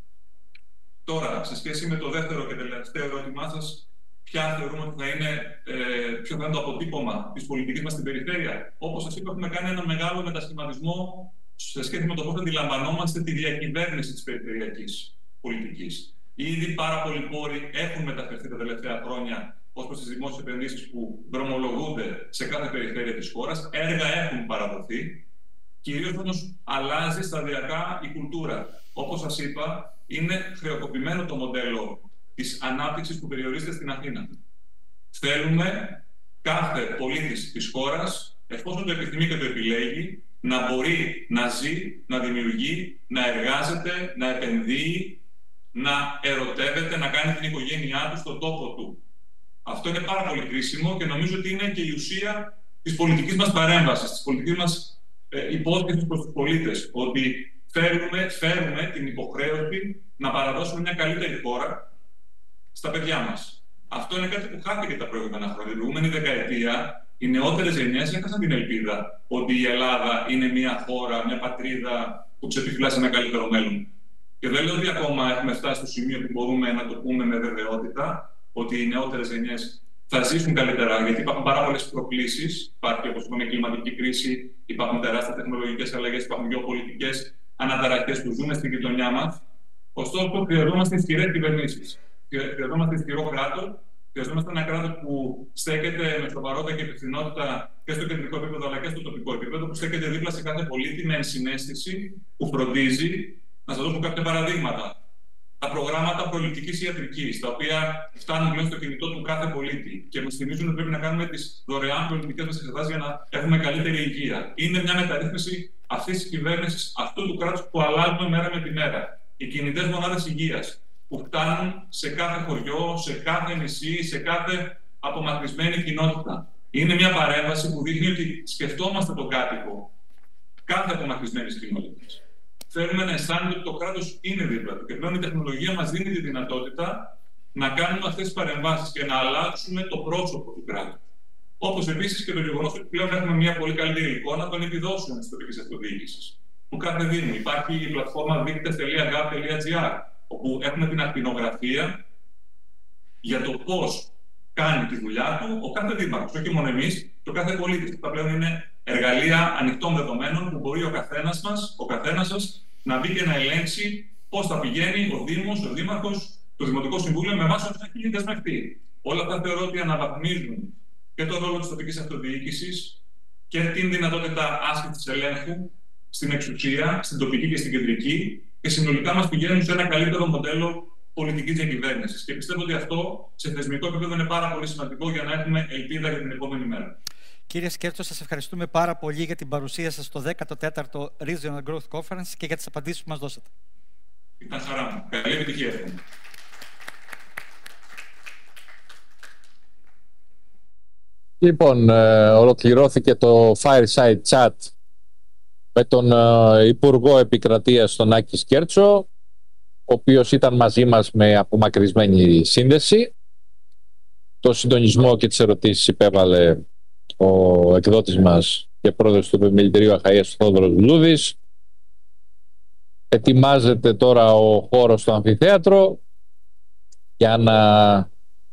Τώρα, σε σχέση με το δεύτερο και τελευταίο ερώτημά σας, ποια θεωρούμε ότι θα είναι, ε, ποιο θα είναι το αποτύπωμα της πολιτικής μας στην περιφέρεια? Όπως σας είπα, έχουμε κάνει ένα μεγάλο μετασχηματισμό σε σχέση με το πώς αντιλαμβανόμαστε τη διακυβέρνηση της περιφερειακής πολιτικής. Ήδη πάρα πολλοί πόροι έχουν μεταφερθεί τα τελευταία χρόνια ως προς τις δημόσιες επενδύσεις που δρομολογούνται σε κάθε περιφέρεια της χώρας. Έργα έχουν παραδοθεί. Κυρίως όμως αλλάζει σταδιακά η κουλτούρα. Όπως σας είπα, είναι χρεοκοπημένο το μοντέλο της ανάπτυξης που περιορίζεται στην Αθήνα. Θέλουμε κάθε πολίτης της χώρας, εφόσον το επιθυμεί και το επιλέγει, να μπορεί να ζει, να δημιουργεί, να εργάζεται, να επενδύει, να ερωτεύεται, να κάνει την οικογένειά του στον τόπο του. Αυτό είναι πάρα πολύ κρίσιμο και νομίζω ότι είναι και η ουσία της πολιτικής μας παρέμβασης, της πολιτικής μας ε, υπόσχεσης προς τους πολίτες. Ότι φέρουμε, φέρουμε την υποχρέωση να παραδώσουμε μια καλύτερη χώρα στα παιδιά μας. Αυτό είναι κάτι που χάθηκε τα προηγούμενα χρόνια. Την προηγούμενη δεκαετία οι νεότερες γενιές έχασαν την ελπίδα ότι η Ελλάδα είναι μια χώρα, μια πατρίδα που τους επιφυλάσσει ένα καλύτερο μέλλον. Και δεν λέω ότι ακόμα έχουμε φτάσει στο σημείο που μπορούμε να το πούμε με βεβαιότητα ότι οι νεότερες γενιές θα ζήσουν καλύτερα, γιατί υπάρχουν πάρα πολλές προκλήσεις. Υπάρχει, όπως είπαμε, η κλιματική κρίση, υπάρχουν τεράστιες τεχνολογικές αλλαγές, υπάρχουν γεωπολιτικές αναταραχές που ζούμε στην γειτονιά μας. Ωστόσο, χρειαζόμαστε ισχυρές κυβερνήσεις. Χρειαζόμαστε ισχυρό κράτος. Χρειαζόμαστε ένα κράτος που στέκεται με σοβαρότητα και υπευθυνότητα και στο κεντρικό επίπεδο αλλά και στο τοπικό επίπεδο, που στέκεται δίπλα σε κάθε πολίτη με ενσυναίσθηση, που φροντίζει. Να σας δώσω κάποια παραδείγματα. Τα προγράμματα προληπτικής ιατρικής, τα οποία φτάνουν πλέον στο κινητό του κάθε πολίτη και μας θυμίζουν ότι πρέπει να κάνουμε τις δωρεάν προληπτικές μας εξετάσεις για να έχουμε καλύτερη υγεία. Είναι μια μεταρρύθμιση αυτής της κυβέρνησης, αυτού του κράτους που αλλάζουμε μέρα με τη μέρα. Οι κινητές μονάδες υγείας, που φτάνουν σε κάθε χωριό, σε κάθε νησί, σε κάθε απομακρυσμένη κοινότητα. Είναι μια παρέμβαση που δείχνει ότι σκεφτόμαστε τον κάτοικο κάθε απομακρυσμένης κοινότητας. Θέλουμε να αισθάνεται ότι το κράτος είναι δίπλα του. Και πλέον η τεχνολογία μας δίνει τη δυνατότητα να κάνουμε αυτές τις παρεμβάσεις και να αλλάξουμε το πρόσωπο του κράτους. Όπως επίσης και το γεγονός ότι πλέον έχουμε μια πολύ καλύτερη εικόνα των επιδόσεων της τοπικής αυτοδιοίκησης. Του κάθε Δήμου υπάρχει η πλατφόρμα δείκτες τελεία γκαβ τελεία τζι άρ, όπου έχουμε την ακτινογραφία για το πώς κάνει τη δουλειά του ο κάθε δήμαρχος, όχι μόνο εμείς, το κάθε πολίτης. Τα πλέον είναι εργαλεία ανοιχτών δεδομένων που μπορεί ο καθένας μας, ο καθένας σας, να μπει και να ελέγξει πώς θα πηγαίνει ο Δήμος, ο Δήμαρχος, το Δημοτικό Συμβούλιο με βάση όσα έχει δεσμευτεί. Όλα αυτά θεωρώ ότι αναβαθμίζουν και το ρόλο της τοπικής αυτοδιοίκησης και την δυνατότητα άσκησης ελέγχου στην εξουσία, στην τοπική και στην κεντρική, και συνολικά μας πηγαίνουν σε ένα καλύτερο μοντέλο πολιτικής διακυβέρνησης. Και πιστεύω ότι αυτό σε θεσμικό επίπεδο είναι πάρα πολύ σημαντικό για να έχουμε ελπίδα για την επόμενη μέρα. Κύριε Σκέρτσο, σας ευχαριστούμε πάρα πολύ για την παρουσία σας στο δέκατο τέταρτο Regional Growth Conference και για τις απαντήσεις που μας δώσατε. Ήταν χαρά μου. Καλή επιτυχία. Λοιπόν, ε, ολοκληρώθηκε το Fireside Chat με τον ε, Υπουργό Επικρατείας, τον Άκη Σκέρτσο, ο οποίος ήταν μαζί μας με απομακρυσμένη σύνδεση. Το συντονισμό και τις ερωτήσεις υπέβαλε ο εκδότης μας και πρόεδρος του Επιμελητηρίου Αχαΐας, Θόδωρος Λούδης. Ετοιμάζεται τώρα ο χώρος στο αμφιθέατρο για να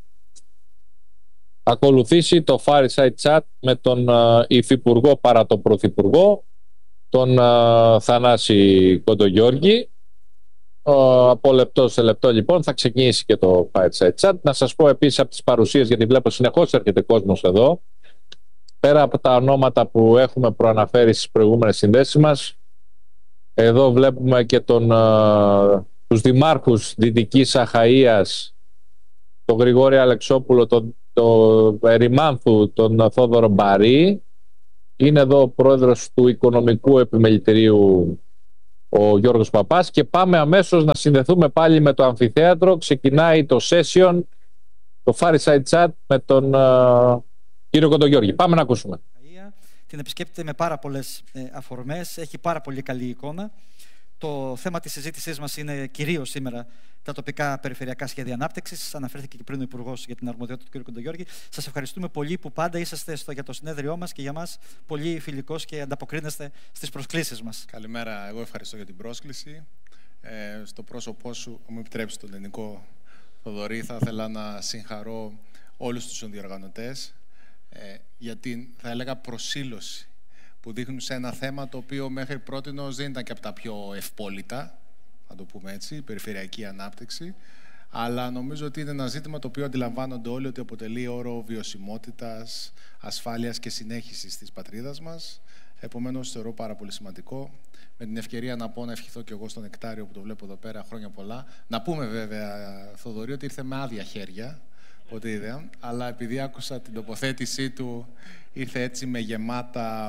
ακολουθήσει το Fireside Chat με τον uh, Υφυπουργό παρά τον Πρωθυπουργό, τον uh, Θανάση Κοντογιώργη. Uh, από λεπτό σε λεπτό λοιπόν θα ξεκινήσει και το Fireside Chat. Να σας πω επίσης από τις παρουσίες, γιατί βλέπω συνεχώς έρχεται κόσμος εδώ, πέρα από τα ονόματα που έχουμε προαναφέρει στις προηγούμενες συνδέσεις μας, εδώ βλέπουμε και τον, uh, τους δημάρχους Δυτικής Αχαΐας, τον Γρηγόρη Αλεξόπουλο, τον το Ερημάνθου, τον Θόδωρο Μπαρή. Είναι εδώ ο πρόεδρος του Οικονομικού Επιμελητηρίου, ο Γιώργος Παπάς, και πάμε αμέσως να συνδεθούμε πάλι με το αμφιθέατρο. Ξεκινάει το session, το Fireside Chat με τον uh, κύριο Κοντογιώργη. Πάμε να ακούσουμε. Την επισκέπτεται με πάρα πολλές ε, αφορμές, έχει πάρα πολύ καλή εικόνα. Το θέμα της συζήτησής μας είναι κυρίως σήμερα τα τοπικά περιφερειακά σχέδια ανάπτυξης. Αναφέρθηκε και πριν ο Υπουργός για την αρμοδιότητα του κ. Κοντογιώργη. Σας ευχαριστούμε πολύ που πάντα είσαστε στο, για το συνέδριό μας και για μας πολύ φιλικός και ανταποκρίνεστε στις προσκλήσεις μας. Καλημέρα, εγώ ευχαριστώ για την πρόσκληση. Ε, στο πρόσωπό σου, μου επιτρέψει τον ελληνικό Θοδωρή, θα ήθελα να συγχαρώ όλους τους διοργανωτές ε, για την, θα έλεγα, προσήλωση που δείχνουν σε ένα θέμα το οποίο μέχρι πρότινος δεν ήταν και από τα πιο ευπόλυτα, να το πούμε έτσι, η περιφερειακή ανάπτυξη, αλλά νομίζω ότι είναι ένα ζήτημα το οποίο αντιλαμβάνονται όλοι ότι αποτελεί όρο βιωσιμότητας, ασφάλειας και συνέχισης της πατρίδας μας. Επομένως, θεωρώ πάρα πολύ σημαντικό. Με την ευκαιρία να πω, να ευχηθώ και εγώ στον Νεκτάριο που το βλέπω εδώ πέρα, χρόνια πολλά. Να πούμε βέβαια, Θοδωρή, ότι ήρθε με άδεια χέρια, ποτέ είδα, αλλά επειδή άκουσα την τοποθέτησή του, ήρθε έτσι με γεμάτα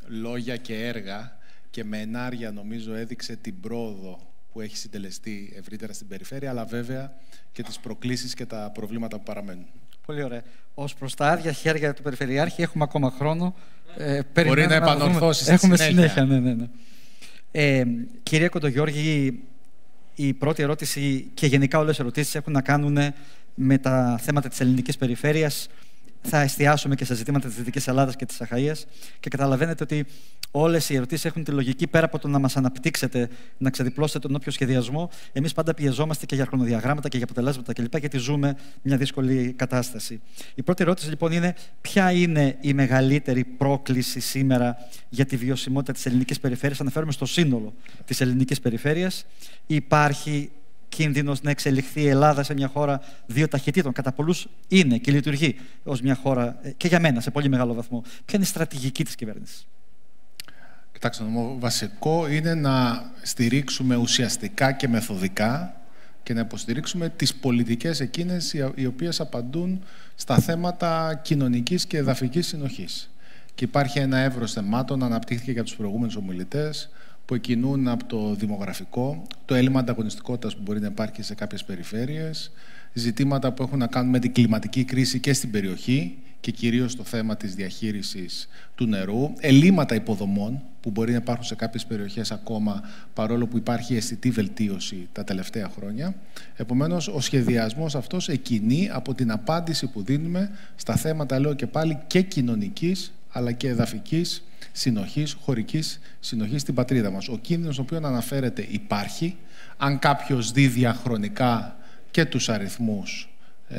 λόγια και έργα και με ενάρια νομίζω έδειξε την πρόοδο που έχει συντελεστεί ευρύτερα στην περιφέρεια, αλλά βέβαια και τις προκλήσεις και τα προβλήματα που παραμένουν. Πολύ ωραία. Ως προς τα άδεια χέρια του Περιφερειάρχη έχουμε ακόμα χρόνο. Ε, Μπορεί να επανορθώσει στη Έχουμε συνέχεια. συνέχεια, ναι, ναι, ναι. Ε, κυρία Κοντογιώργη, η πρώτη ερώτηση και γενικά όλες οι ερωτήσεις έχουν να κάνουν με τα θέματα της ελληνικής περιφέρειας. Θα εστιάσουμε και σε ζητήματα της Δυτικής Ελλάδας και της Αχαΐας και καταλαβαίνετε ότι όλες οι ερωτήσεις έχουν τη λογική πέρα από το να μας αναπτύξετε, να ξεδιπλώσετε τον όποιο σχεδιασμό. Εμείς πάντα πιεζόμαστε και για χρονοδιαγράμματα και για αποτελέσματα κλπ. Γιατί ζούμε μια δύσκολη κατάσταση. Η πρώτη ερώτηση λοιπόν είναι: ποια είναι η μεγαλύτερη πρόκληση σήμερα για τη βιωσιμότητα της ελληνικής περιφέρειας? Αναφέρομαι στο σύνολο της ελληνικής περιφέρειας. Υπάρχει κίνδυνος να εξελιχθεί η Ελλάδα σε μια χώρα δύο ταχυτήτων? Κατά πολλούς είναι και λειτουργεί ως μια χώρα, και για μένα σε πολύ μεγάλο βαθμό. Ποια είναι η στρατηγική της κυβέρνησης? Κοιτάξτε, το βασικό είναι να στηρίξουμε ουσιαστικά και μεθοδικά και να υποστηρίξουμε τις πολιτικές εκείνες οι οποίες απαντούν στα θέματα κοινωνικής και εδαφικής συνοχής. Και υπάρχει ένα εύρος θεμάτων, αναπτύχθηκε για τους προηγούμενους ομιλητές, που εκκινούν από το δημογραφικό, το έλλειμμα ανταγωνιστικότητας που μπορεί να υπάρχει σε κάποιες περιφέρειες, ζητήματα που έχουν να κάνουν με την κλιματική κρίση και στην περιοχή και κυρίως το θέμα της διαχείρισης του νερού, ελλείμματα υποδομών που μπορεί να υπάρχουν σε κάποιες περιοχές ακόμα, παρόλο που υπάρχει αισθητή βελτίωση τα τελευταία χρόνια. Επομένως, ο σχεδιασμός αυτός εκκινεί από την απάντηση που δίνουμε στα θέματα, λέω και πάλι, και κοινωνικής αλλά και εδαφικής συνοχής, χωρικής συνοχής στην πατρίδα μας. Ο κίνδυνος ο οποίος αναφέρεται υπάρχει. Αν κάποιος δει διαχρονικά και τους αριθμούς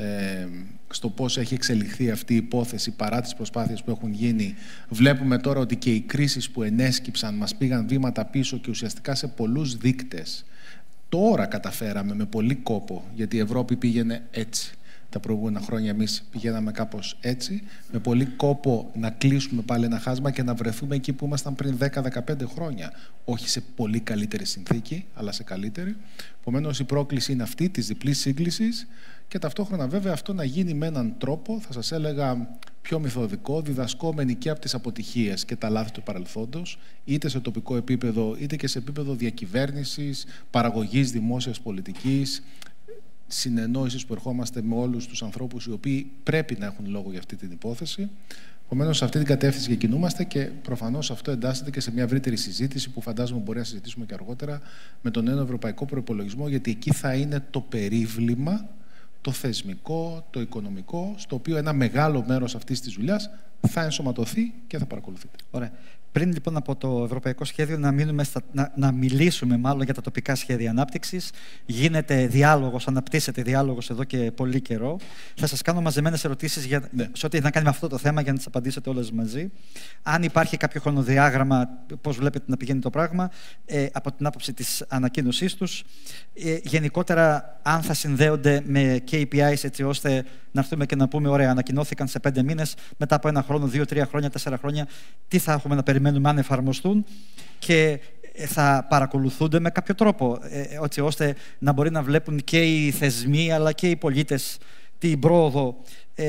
ε, στο πώς έχει εξελιχθεί αυτή η υπόθεση παρά τις προσπάθειες που έχουν γίνει, βλέπουμε τώρα ότι και οι κρίσεις που ενέσκυψαν μας πήγαν βήματα πίσω και ουσιαστικά σε πολλούς δείκτες. Τώρα καταφέραμε με πολύ κόπο, γιατί η Ευρώπη πήγαινε έτσι. Τα προηγούμενα χρόνια εμείς πηγαίναμε κάπως έτσι, με πολύ κόπο να κλείσουμε πάλι ένα χάσμα και να βρεθούμε εκεί που ήμασταν πριν δέκα με δεκαπέντε χρόνια. Όχι σε πολύ καλύτερη συνθήκη, αλλά σε καλύτερη. Επομένως, η πρόκληση είναι αυτή της διπλής σύγκλησης και ταυτόχρονα βέβαια αυτό να γίνει με έναν τρόπο, θα σας έλεγα, πιο μεθοδικό, διδασκόμενοι και από τις αποτυχίες και τα λάθη του παρελθόντος, είτε σε τοπικό επίπεδο, είτε και σε επίπεδο διακυβέρνησης, παραγωγής δημόσιας πολιτικής, συνεννόησης που ερχόμαστε με όλους τους ανθρώπους οι οποίοι πρέπει να έχουν λόγο για αυτή την υπόθεση. Επομένως, σε αυτή την κατεύθυνση και κινούμαστε και προφανώς αυτό εντάσσεται και σε μια ευρύτερη συζήτηση που φαντάζομαι μπορεί να συζητήσουμε και αργότερα με τον νέο ευρωπαϊκό προϋπολογισμό, γιατί εκεί θα είναι το περίβλημα, το θεσμικό, το οικονομικό, στο οποίο ένα μεγάλο μέρος αυτής της δουλειάς θα ενσωματωθεί και θα παρακολουθείτε. Ωραία. Πριν λοιπόν από το ευρωπαϊκό σχέδιο να, μείνουμε στα, να, να μιλήσουμε μάλλον για τα τοπικά σχέδια ανάπτυξης. Γίνεται διάλογος, αναπτύσσεται διάλογος εδώ και πολύ καιρό. Θα σας κάνω μαζεμένες ερωτήσεις για, ναι. σε ό,τι έχει να κάνει με αυτό το θέμα για να τις απαντήσετε όλες μαζί. Αν υπάρχει κάποιο χρονοδιάγραμμα, πώς βλέπετε να πηγαίνει το πράγμα, ε, από την άποψη της ανακοίνωσής τους. Ε, γενικότερα, αν θα συνδέονται με κέι πι άις έτσι ώστε να έρθουμε και να πούμε: ωραία, ανακοινώθηκαν σε πέντε μήνες, μετά από ένα χρόνο, δύο, τρία χρόνια, τέσσερα χρόνια, τι θα έχουμε να περιμένουμε αν εφαρμοστούν και θα παρακολουθούνται με κάποιο τρόπο, έτσι ώστε να μπορεί να βλέπουν και οι θεσμοί αλλά και οι πολίτες την πρόοδο.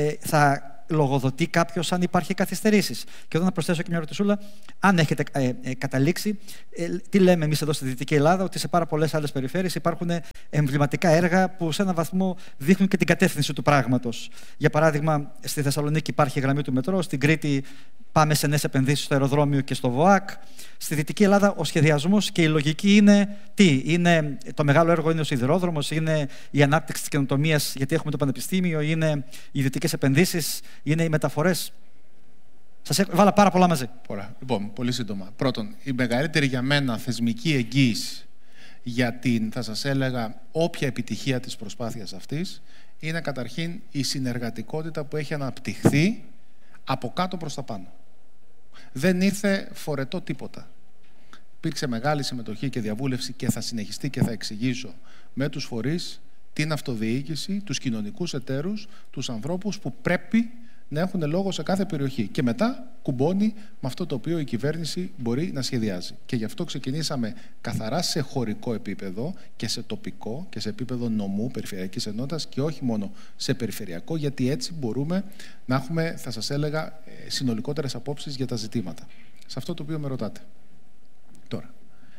Θα λογοδοτεί κάποιος αν υπάρχει καθυστερήσεις. Και εδώ να προσθέσω και μια ερωτησούλα. Αν έχετε ε, ε, καταλήξει, ε, τι λέμε εμείς εδώ στη Δυτική Ελλάδα, ότι σε πάρα πολλές άλλες περιφέρειες υπάρχουν εμβληματικά έργα που σε έναν βαθμό δείχνουν και την κατεύθυνση του πράγματος. Για παράδειγμα, στη Θεσσαλονίκη υπάρχει γραμμή του μετρό, στην Κρήτη πάμε σε νέες επενδύσεις στο αεροδρόμιο και στο ΒΟΑΚ. Στη Δυτική Ελλάδα ο σχεδιασμός και η λογική είναι τι? Είναι το μεγάλο έργο, είναι ο σιδηρόδρομος, είναι η ανάπτυξη της καινοτομίας, γιατί έχουμε το πανεπιστήμιο, είναι οι ιδιωτικές επενδύσεις, είναι οι μεταφορές. Σας βάλα πάρα πολλά μαζί. Πολλά. Λοιπόν, πολύ σύντομα. Πρώτον, η μεγαλύτερη για μένα θεσμική εγγύηση για την, θα σας έλεγα, όποια επιτυχία της προσπάθειας αυτής είναι καταρχήν η συνεργατικότητα που έχει αναπτυχθεί από κάτω προς τα πάνω. Δεν ήρθε φορετό τίποτα. Υπήρξε μεγάλη συμμετοχή και διαβούλευση και θα συνεχιστεί και θα εξηγήσω με τους φορείς, την αυτοδιοίκηση, τους κοινωνικούς εταίρους, τους ανθρώπους που πρέπει να έχουν λόγο σε κάθε περιοχή. Και μετά κουμπώνει με αυτό το οποίο η κυβέρνηση μπορεί να σχεδιάζει. Και γι' αυτό ξεκινήσαμε καθαρά σε χωρικό επίπεδο και σε τοπικό και σε επίπεδο νομού, περιφερειακής ενότητας και όχι μόνο σε περιφερειακό, γιατί έτσι μπορούμε να έχουμε, θα σας έλεγα, συνολικότερες απόψεις για τα ζητήματα. σε αυτό το οποίο με ρωτάτε. Τώρα,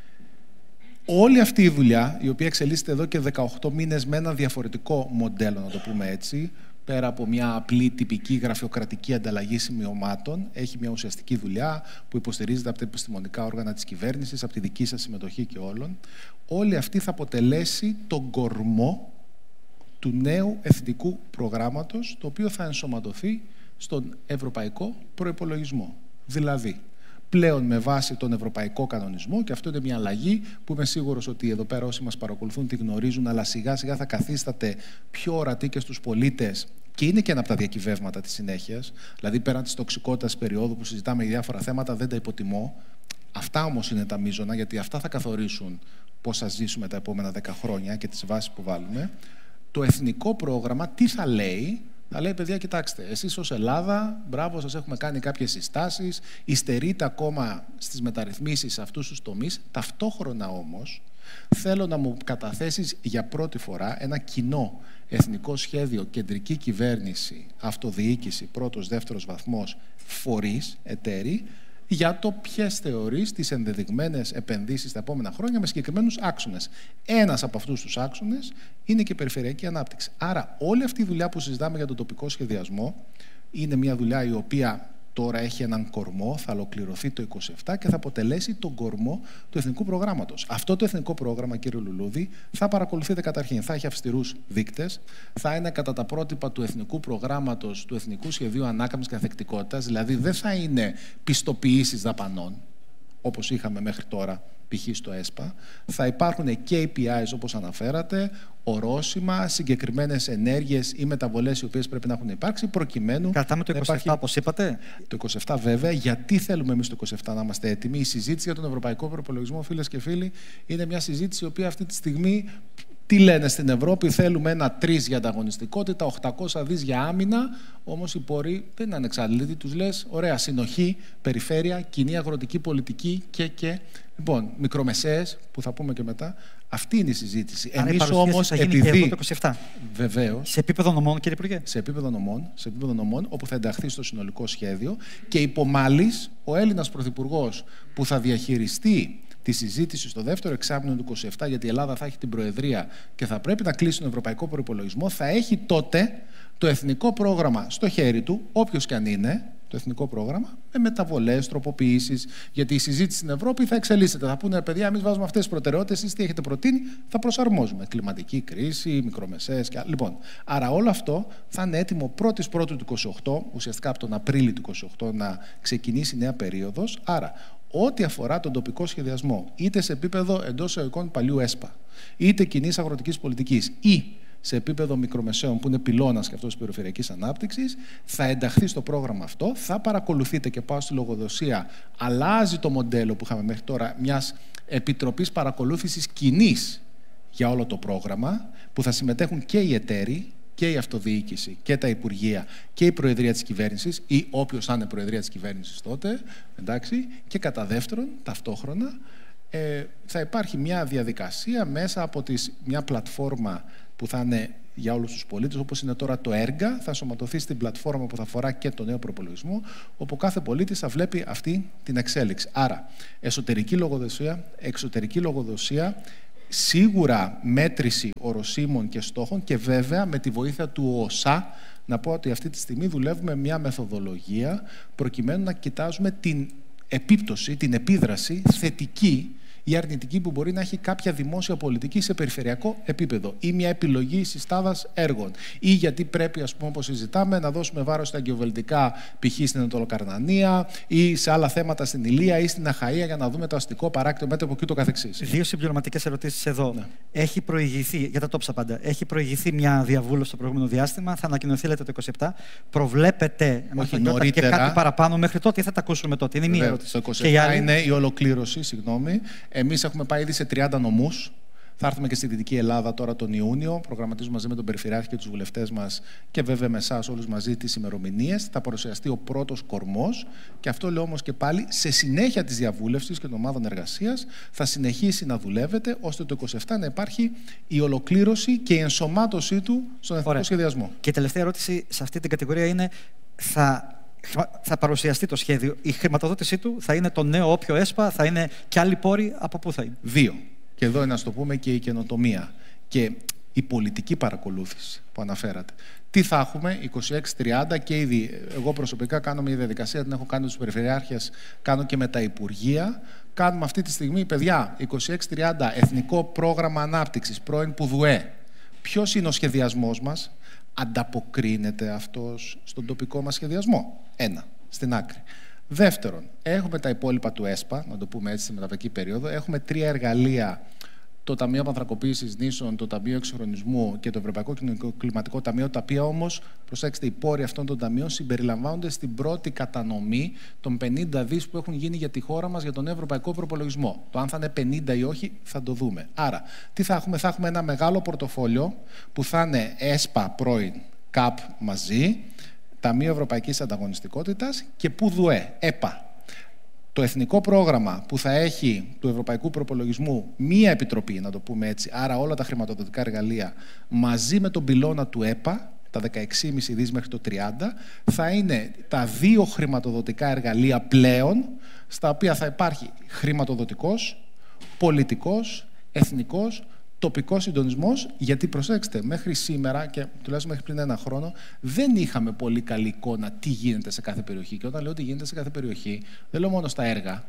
όλη αυτή η δουλειά, η οποία εξελίσσεται εδώ και δεκαοκτώ μήνες με ένα διαφορετικό μοντέλο, να το πούμε έτσι, πέρα από μια απλή τυπική γραφειοκρατική ανταλλαγή σημειωμάτων, έχει μια ουσιαστική δουλειά που υποστηρίζεται από τα επιστημονικά όργανα της κυβέρνησης, από τη δική σας συμμετοχή και όλων. Όλη αυτή θα αποτελέσει τον κορμό του νέου εθνικού προγράμματος, το οποίο θα ενσωματωθεί στον ευρωπαϊκό προϋπολογισμό. Δηλαδή, πλέον με βάση τον ευρωπαϊκό κανονισμό, και αυτό είναι μια αλλαγή που είμαι σίγουρος ότι εδώ πέρα όσοι μας παρακολουθούν τη γνωρίζουν, αλλά σιγά σιγά θα καθίσταται πιο ορατή και στους πολίτες, και είναι και ένα από τα διακυβεύματα της συνέχειας. Δηλαδή, πέραν της τοξικότητας περίοδου που συζητάμε για διάφορα θέματα, δεν τα υποτιμώ. Αυτά όμως είναι τα μείζωνα, γιατί αυτά θα καθορίσουν πώς θα ζήσουμε τα επόμενα δέκα χρόνια και τις βάσεις που βάλουμε. Το εθνικό πρόγραμμα τι θα λέει? Θα λέει, παιδιά, κοιτάξτε, εσείς ως Ελλάδα, μπράβο, σας έχουμε κάνει κάποιες συστάσεις, υστερείτε ακόμα στις μεταρρυθμίσεις σε αυτούς τους τομείς. Ταυτόχρονα όμως, θέλω να μου καταθέσεις για πρώτη φορά ένα κοινό εθνικό σχέδιο, κεντρική κυβέρνηση, αυτοδιοίκηση, πρώτος, δεύτερος βαθμός, φορείς, εταίροι, για το ποιες θεωρείς τις ενδεδειγμένες επενδύσεις τα επόμενα χρόνια με συγκεκριμένους άξονες. Ένας από αυτούς τους άξονες είναι και η περιφερειακή ανάπτυξη. Άρα, όλη αυτή η δουλειά που συζητάμε για τον τοπικό σχεδιασμό είναι μια δουλειά η οποία τώρα έχει έναν κορμό, θα ολοκληρωθεί το είκοσι επτά και θα αποτελέσει τον κορμό του εθνικού προγράμματος. Αυτό το εθνικό πρόγραμμα, κύριε Λουλούδη, θα παρακολουθείτε καταρχήν. Θα έχει αυστηρούς δείκτες, θα είναι κατά τα πρότυπα του εθνικού προγράμματος, του Εθνικού Σχεδίου Ανάκαμψης και Ανθεκτικότητας, δηλαδή δεν θα είναι πιστοποιήσεις δαπανών, όπως είχαμε μέχρι τώρα, π.χ. στο ΕΣΠΑ. Θα υπάρχουν κέι πι άις όπως αναφέρατε, ορόσημα, συγκεκριμένες ενέργειες ή μεταβολές οι οποίες πρέπει να έχουν υπάρξει, προκειμένου. Κρατάμε το είκοσι επτά, υπάρχει... όπως είπατε. Το είκοσι επτά, βέβαια. Γιατί θέλουμε εμείς το είκοσι επτά να είμαστε έτοιμοι? Η συζήτηση για τον ευρωπαϊκό προπολογισμό, φίλες και φίλοι, είναι μια συζήτηση η οποία αυτή τη στιγμή. Τι λένε στην Ευρώπη? Θέλουμε ένα τρεις για ανταγωνιστικότητα, οκτακόσια δις για άμυνα. Όμως οι πόροι δεν είναι ανεξάρτητοι. Τους λες, ωραία, συνοχή, περιφέρεια, κοινή αγροτική πολιτική και. και. Λοιπόν, μικρομεσαίες, που θα πούμε και μετά. Αυτή είναι η συζήτηση. Εμείς όμως, θα γίνει επειδή. Και το είκοσι επτά. Βεβαίως. Σε επίπεδο νομών, κύριε Υπουργέ. Σε επίπεδο νομών, σε επίπεδο νομών, όπου θα ενταχθεί στο συνολικό σχέδιο και υπομάλης ο Έλληνας Πρωθυπουργός που θα διαχειριστεί τη συζήτηση στο δεύτερο εξάμηνο του είκοσι επτά, γιατί η Ελλάδα θα έχει την Προεδρία και θα πρέπει να κλείσει τον ευρωπαϊκό προϋπολογισμό, θα έχει τότε το εθνικό πρόγραμμα στο χέρι του, όποιος και αν είναι, το εθνικό πρόγραμμα, με μεταβολές, τροποποιήσεις, γιατί η συζήτηση στην Ευρώπη θα εξελίσσεται. Θα πούνε, παιδιά, εμείς βάζουμε αυτές τις προτεραιότητες, εσείς τι έχετε προτείνει, θα προσαρμόζουμε. Κλιματική κρίση, μικρομεσαίες και άλλα. Λοιπόν, άρα όλο αυτό θα είναι έτοιμο πρώτης πρώτου του είκοσι οκτώ, ουσιαστικά από τον Απρίλιο του είκοσι οκτώ, να ξεκινήσει νέα περίοδος. Άρα, ό,τι αφορά τον τοπικό σχεδιασμό, είτε σε επίπεδο εντός εισαγωγικών παλιού ΕΣΠΑ, είτε κοινής αγροτικής πολιτικής ή σε επίπεδο μικρομεσαίων, που είναι πυλώνας και αυτός της περιφερειακής ανάπτυξης, θα ενταχθεί στο πρόγραμμα αυτό, θα παρακολουθείτε, και πάω στη λογοδοσία, αλλάζει το μοντέλο που είχαμε μέχρι τώρα μιας επιτροπής παρακολούθησης κοινής για όλο το πρόγραμμα, που θα συμμετέχουν και οι εταίροι, και η αυτοδιοίκηση και τα Υπουργεία και η Προεδρία της Κυβέρνησης ή όποιος θα είναι Προεδρία της Κυβέρνησης τότε, εντάξει, και κατά δεύτερον, ταυτόχρονα, ε, θα υπάρχει μια διαδικασία μέσα από τις, μια πλατφόρμα που θα είναι για όλους τους πολίτες, όπως είναι τώρα το έργα, θα σωματωθεί στην πλατφόρμα που θα αφορά και το νέο προπολογισμό, όπου κάθε πολίτης θα βλέπει αυτή την εξέλιξη. Άρα, εσωτερική λογοδοσία, εξωτερική λογοδοσία, σίγουρα μέτρηση οροσίμων και στόχων και βέβαια με τη βοήθεια του ΟΣΑ. Να πω ότι αυτή τη στιγμή δουλεύουμε μια μεθοδολογία προκειμένου να κοιτάζουμε την επίπτωση, την επίδραση θετική ή αρνητική που μπορεί να έχει κάποια δημόσια πολιτική σε περιφερειακό επίπεδο ή μια επιλογή συστάδας έργων ή γιατί πρέπει, ας πούμε, όπως συζητάμε, να δώσουμε βάρος στα αγκιοβελτικά, π.χ. στην Ανατολοκαρνανία ή σε άλλα θέματα στην Ηλία ή στην Αχαΐα, για να δούμε το αστικό παράκτιο μέτωπο και ούτω καθεξής. Δύο συμπληρωματικές ερωτήσεις εδώ. Ναι. Έχει προηγηθεί, για τα τόψα πάντα, έχει προηγηθεί μια διαβούλευση στο προηγούμενο διάστημα, θα ανακοινωθεί, λέτε, το είκοσι επτά. Προβλέπετε και κάτι παραπάνω μέχρι τότε ή θα τα ακούσουμε τότε? Είναι μία ερώτηση. Το είκοσι επτά άλλη... είναι η ολοκλήρωση, συγγνώμη. Εμείς έχουμε πάει ήδη σε τριάντα νομούς. Θα έρθουμε και στη Δυτική Ελλάδα τώρα τον Ιούνιο. Προγραμματίζουμε μαζί με τον Περιφερειάρχη και τους βουλευτές μας και βέβαια με εσάς όλους μαζί τις ημερομηνίες. Θα παρουσιαστεί ο πρώτος κορμός. Και αυτό λέω όμως και πάλι, σε συνέχεια της διαβούλευσης και των ομάδων εργασίας, θα συνεχίσει να δουλεύετε ώστε το είκοσι επτά να υπάρχει η ολοκλήρωση και η ενσωμάτωσή του στον εθνικό σχεδιασμό. Και η τελευταία ερώτηση σε αυτή την κατηγορία είναι, θα θα παρουσιαστεί το σχέδιο. Η χρηματοδότησή του θα είναι το νέο όποιο ΕΣΠΑ, θα είναι και άλλοι πόροι, από πού θα είναι? Δύο. Και εδώ είναι, να το πούμε, και η καινοτομία και η πολιτική παρακολούθηση που αναφέρατε. Τι θα έχουμε, είκοσι έξι τριάντα, και ήδη εγώ προσωπικά κάνω μια διαδικασία, την έχω κάνει στους περιφερειάρχες, κάνω και με τα Υπουργεία. Κάνουμε αυτή τη στιγμή, παιδιά, είκοσι έξι τριάντα, Εθνικό Πρόγραμμα Ανάπτυξης, πρώην ΠΟΥΔΟΕ. Ποιος είναι ο σχεδιασμός μας? Ανταποκρίνεται αυτός στον τοπικό μας σχεδιασμό? Ένα, στην άκρη. Δεύτερον, έχουμε τα υπόλοιπα του ΕΣΠΑ, να το πούμε έτσι, στη μεταβατική περίοδο. Έχουμε τρία εργαλεία: το Ταμείο Πανθρακοποίησης Νήσων, το Ταμείο Εξυγχρονισμού και το Ευρωπαϊκό Κοινωνικό Κλιματικό Ταμείο, τα οποία όμως, προσέξτε, οι πόροι αυτών των ταμείων συμπεριλαμβάνονται στην πρώτη κατανομή των πενήντα δις που έχουν γίνει για τη χώρα μας για τον ευρωπαϊκό προπολογισμό. Το αν θα είναι πενήντα ή όχι θα το δούμε. Άρα, τι θα έχουμε? Θα έχουμε ένα μεγάλο πορτοφόλιο που θα είναι ΕΣΠΑ πρώην, ΚΑΠ μαζί, Ταμείο Ευρωπαϊκής Ανταγωνιστικότητας και ΠΟΥΔΟΕ, ΕΠΑ. Το εθνικό πρόγραμμα που θα έχει του ευρωπαϊκού προπολογισμού μία επιτροπή, να το πούμε έτσι, άρα όλα τα χρηματοδοτικά εργαλεία μαζί με τον πυλώνα του ΕΠΑ, τα δεκαέξι κόμμα πέντε δις μέχρι το τριάντα, θα είναι τα δύο χρηματοδοτικά εργαλεία πλέον, στα οποία θα υπάρχει χρηματοδοτικός, πολιτικός, εθνικός, τοπικός συντονισμός, γιατί προσέξτε, μέχρι σήμερα και τουλάχιστον μέχρι πριν ένα χρόνο δεν είχαμε πολύ καλή εικόνα τι γίνεται σε κάθε περιοχή. Και όταν λέω τι γίνεται σε κάθε περιοχή, δεν λέω μόνο στα έργα,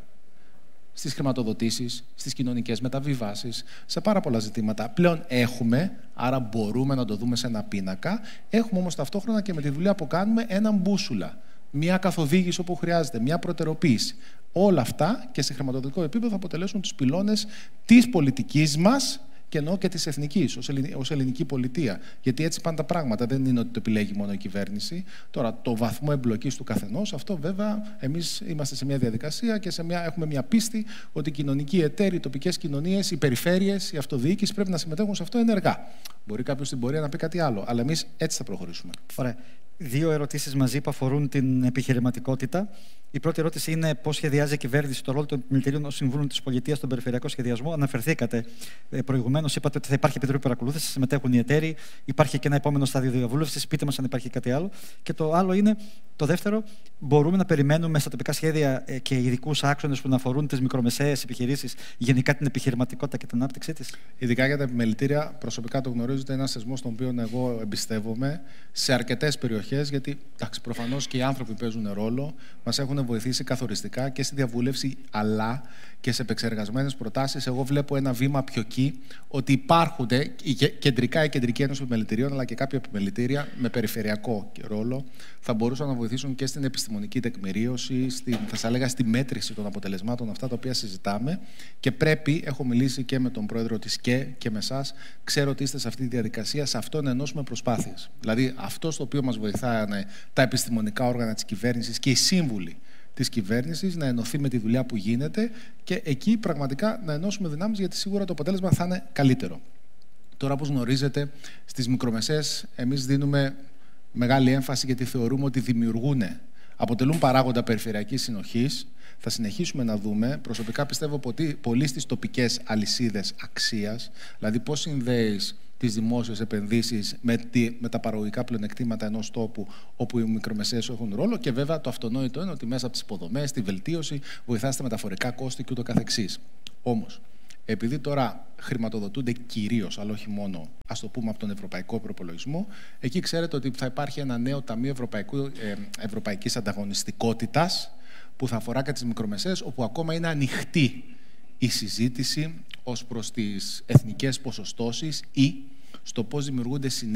στις χρηματοδοτήσεις, στις κοινωνικές μεταβιβάσεις, σε πάρα πολλά ζητήματα. Πλέον έχουμε, άρα μπορούμε να το δούμε σε ένα πίνακα. Έχουμε όμως ταυτόχρονα και με τη δουλειά που κάνουμε έναν μπούσουλα. Μια καθοδήγηση όπου χρειάζεται, μια προτεραιοποίηση. Όλα αυτά και σε χρηματοδοτικό επίπεδο θα αποτελέσουν τους πυλώνες της πολιτικής μας. Και εννοώ και της εθνικής, ως ελληνική πολιτεία. Γιατί έτσι πάνε τα πράγματα. Δεν είναι ότι το επιλέγει μόνο η κυβέρνηση. Τώρα, το βαθμό εμπλοκής του καθενός, αυτό βέβαια, εμείς είμαστε σε μια διαδικασία και σε μια, έχουμε μια πίστη ότι οι κοινωνικοί εταίροι, οι τοπικές κοινωνίες, οι περιφέρειες, η αυτοδιοίκηση πρέπει να συμμετέχουν σε αυτό ενεργά. Μπορεί κάποιος στην πορεία να πει κάτι άλλο, αλλά εμείς έτσι θα προχωρήσουμε. Ωραία. Δύο ερωτήσεις μαζί που αφορούν την επιχειρηματικότητα. Η πρώτη ερώτηση είναι πώς σχεδιάζει η κυβέρνηση το ρόλο των επιμελητηρίων ως συμβούλων της πολιτείας στον περιφερειακό σχεδιασμό. Αναφερθήκατε προηγουμένως, είπατε ότι θα υπάρχει επιτροπή παρακολούθησης, συμμετέχουν οι εταίροι, υπάρχει και ένα επόμενο στάδιο διαβούλευσης. Πείτε μας αν υπάρχει κάτι άλλο. Και το άλλο είναι, το δεύτερο, μπορούμε να περιμένουμε στα τοπικά σχέδια και ειδικούς άξονες που να αφορούν τις μικρομεσαίες επιχειρήσεις, γενικά την επιχειρηματικότητα και την ανάπτυξή της? Ειδικά για τα επιμελητήρια, προσωπικά το γνωρίζετε, είναι ένας θεσμός τον οποίο εγώ εμπιστεύομαι σε αρκετές περιοχές, γιατί προφανώς και οι άνθρωποι παίζουν ρόλο, μας έχουν βοηθήσει καθοριστικά και στη διαβούλευση, αλλά και σε επεξεργασμένες προτάσεις. Εγώ βλέπω ένα βήμα πιο εκεί, ότι υπάρχουν κεντρικά η Κεντρική Ένωση Επιμελητηρίων, αλλά και κάποια επιμελητήρια με περιφερειακό ρόλο, θα μπορούσαν να βοηθήσουν και στην επιστημονική τεκμηρίωση, στην, θα σας έλεγα, στη μέτρηση των αποτελεσμάτων, αυτά τα οποία συζητάμε. Και πρέπει, έχω μιλήσει και με τον πρόεδρο της ΚΕ και με εσάς, ξέρω ότι είστε σε αυτή τη διαδικασία, σε αυτό να ενώσουμε προσπάθειες. Δηλαδή, αυτό στο οποίο μας βοηθάνε τα επιστημονικά όργανα της κυβέρνησης και οι σύμβουλοι της κυβέρνησης, να ενωθεί με τη δουλειά που γίνεται και εκεί πραγματικά να ενώσουμε δυνάμεις, γιατί σίγουρα το αποτέλεσμα θα είναι καλύτερο. Τώρα, όπως γνωρίζετε, στις μικρομεσαίες εμείς δίνουμε μεγάλη έμφαση, γιατί θεωρούμε ότι δημιουργούν, αποτελούν παράγοντα περιφερειακής συνοχής. Θα συνεχίσουμε να δούμε. Προσωπικά πιστεύω πολύ στις τοπικές αλυσίδες αξίας, δηλαδή πώς συνδέεις τις δημόσιες επενδύσεις με, τη, με τα παραγωγικά πλεονεκτήματα ενός τόπου όπου οι μικρομεσαίες έχουν ρόλο, και βέβαια το αυτονόητο είναι ότι μέσα από τις υποδομές, τη βελτίωση, βοηθά στα μεταφορικά κόστη και ούτω καθεξής. Όμως, επειδή τώρα χρηματοδοτούνται κυρίως, αλλά όχι μόνο, ας το πούμε, από τον ευρωπαϊκό προπολογισμό, εκεί ξέρετε ότι θα υπάρχει ένα νέο Ταμείο Ευρωπαϊκού, ε, Ευρωπαϊκής Ανταγωνιστικότητας που θα αφορά και τις μικρομεσαίες, όπου ακόμα είναι ανοιχτή η συζήτηση ως προς τις εθνικές ποσοστώσεις ή στο πώς δημιουργούνται συνέργειες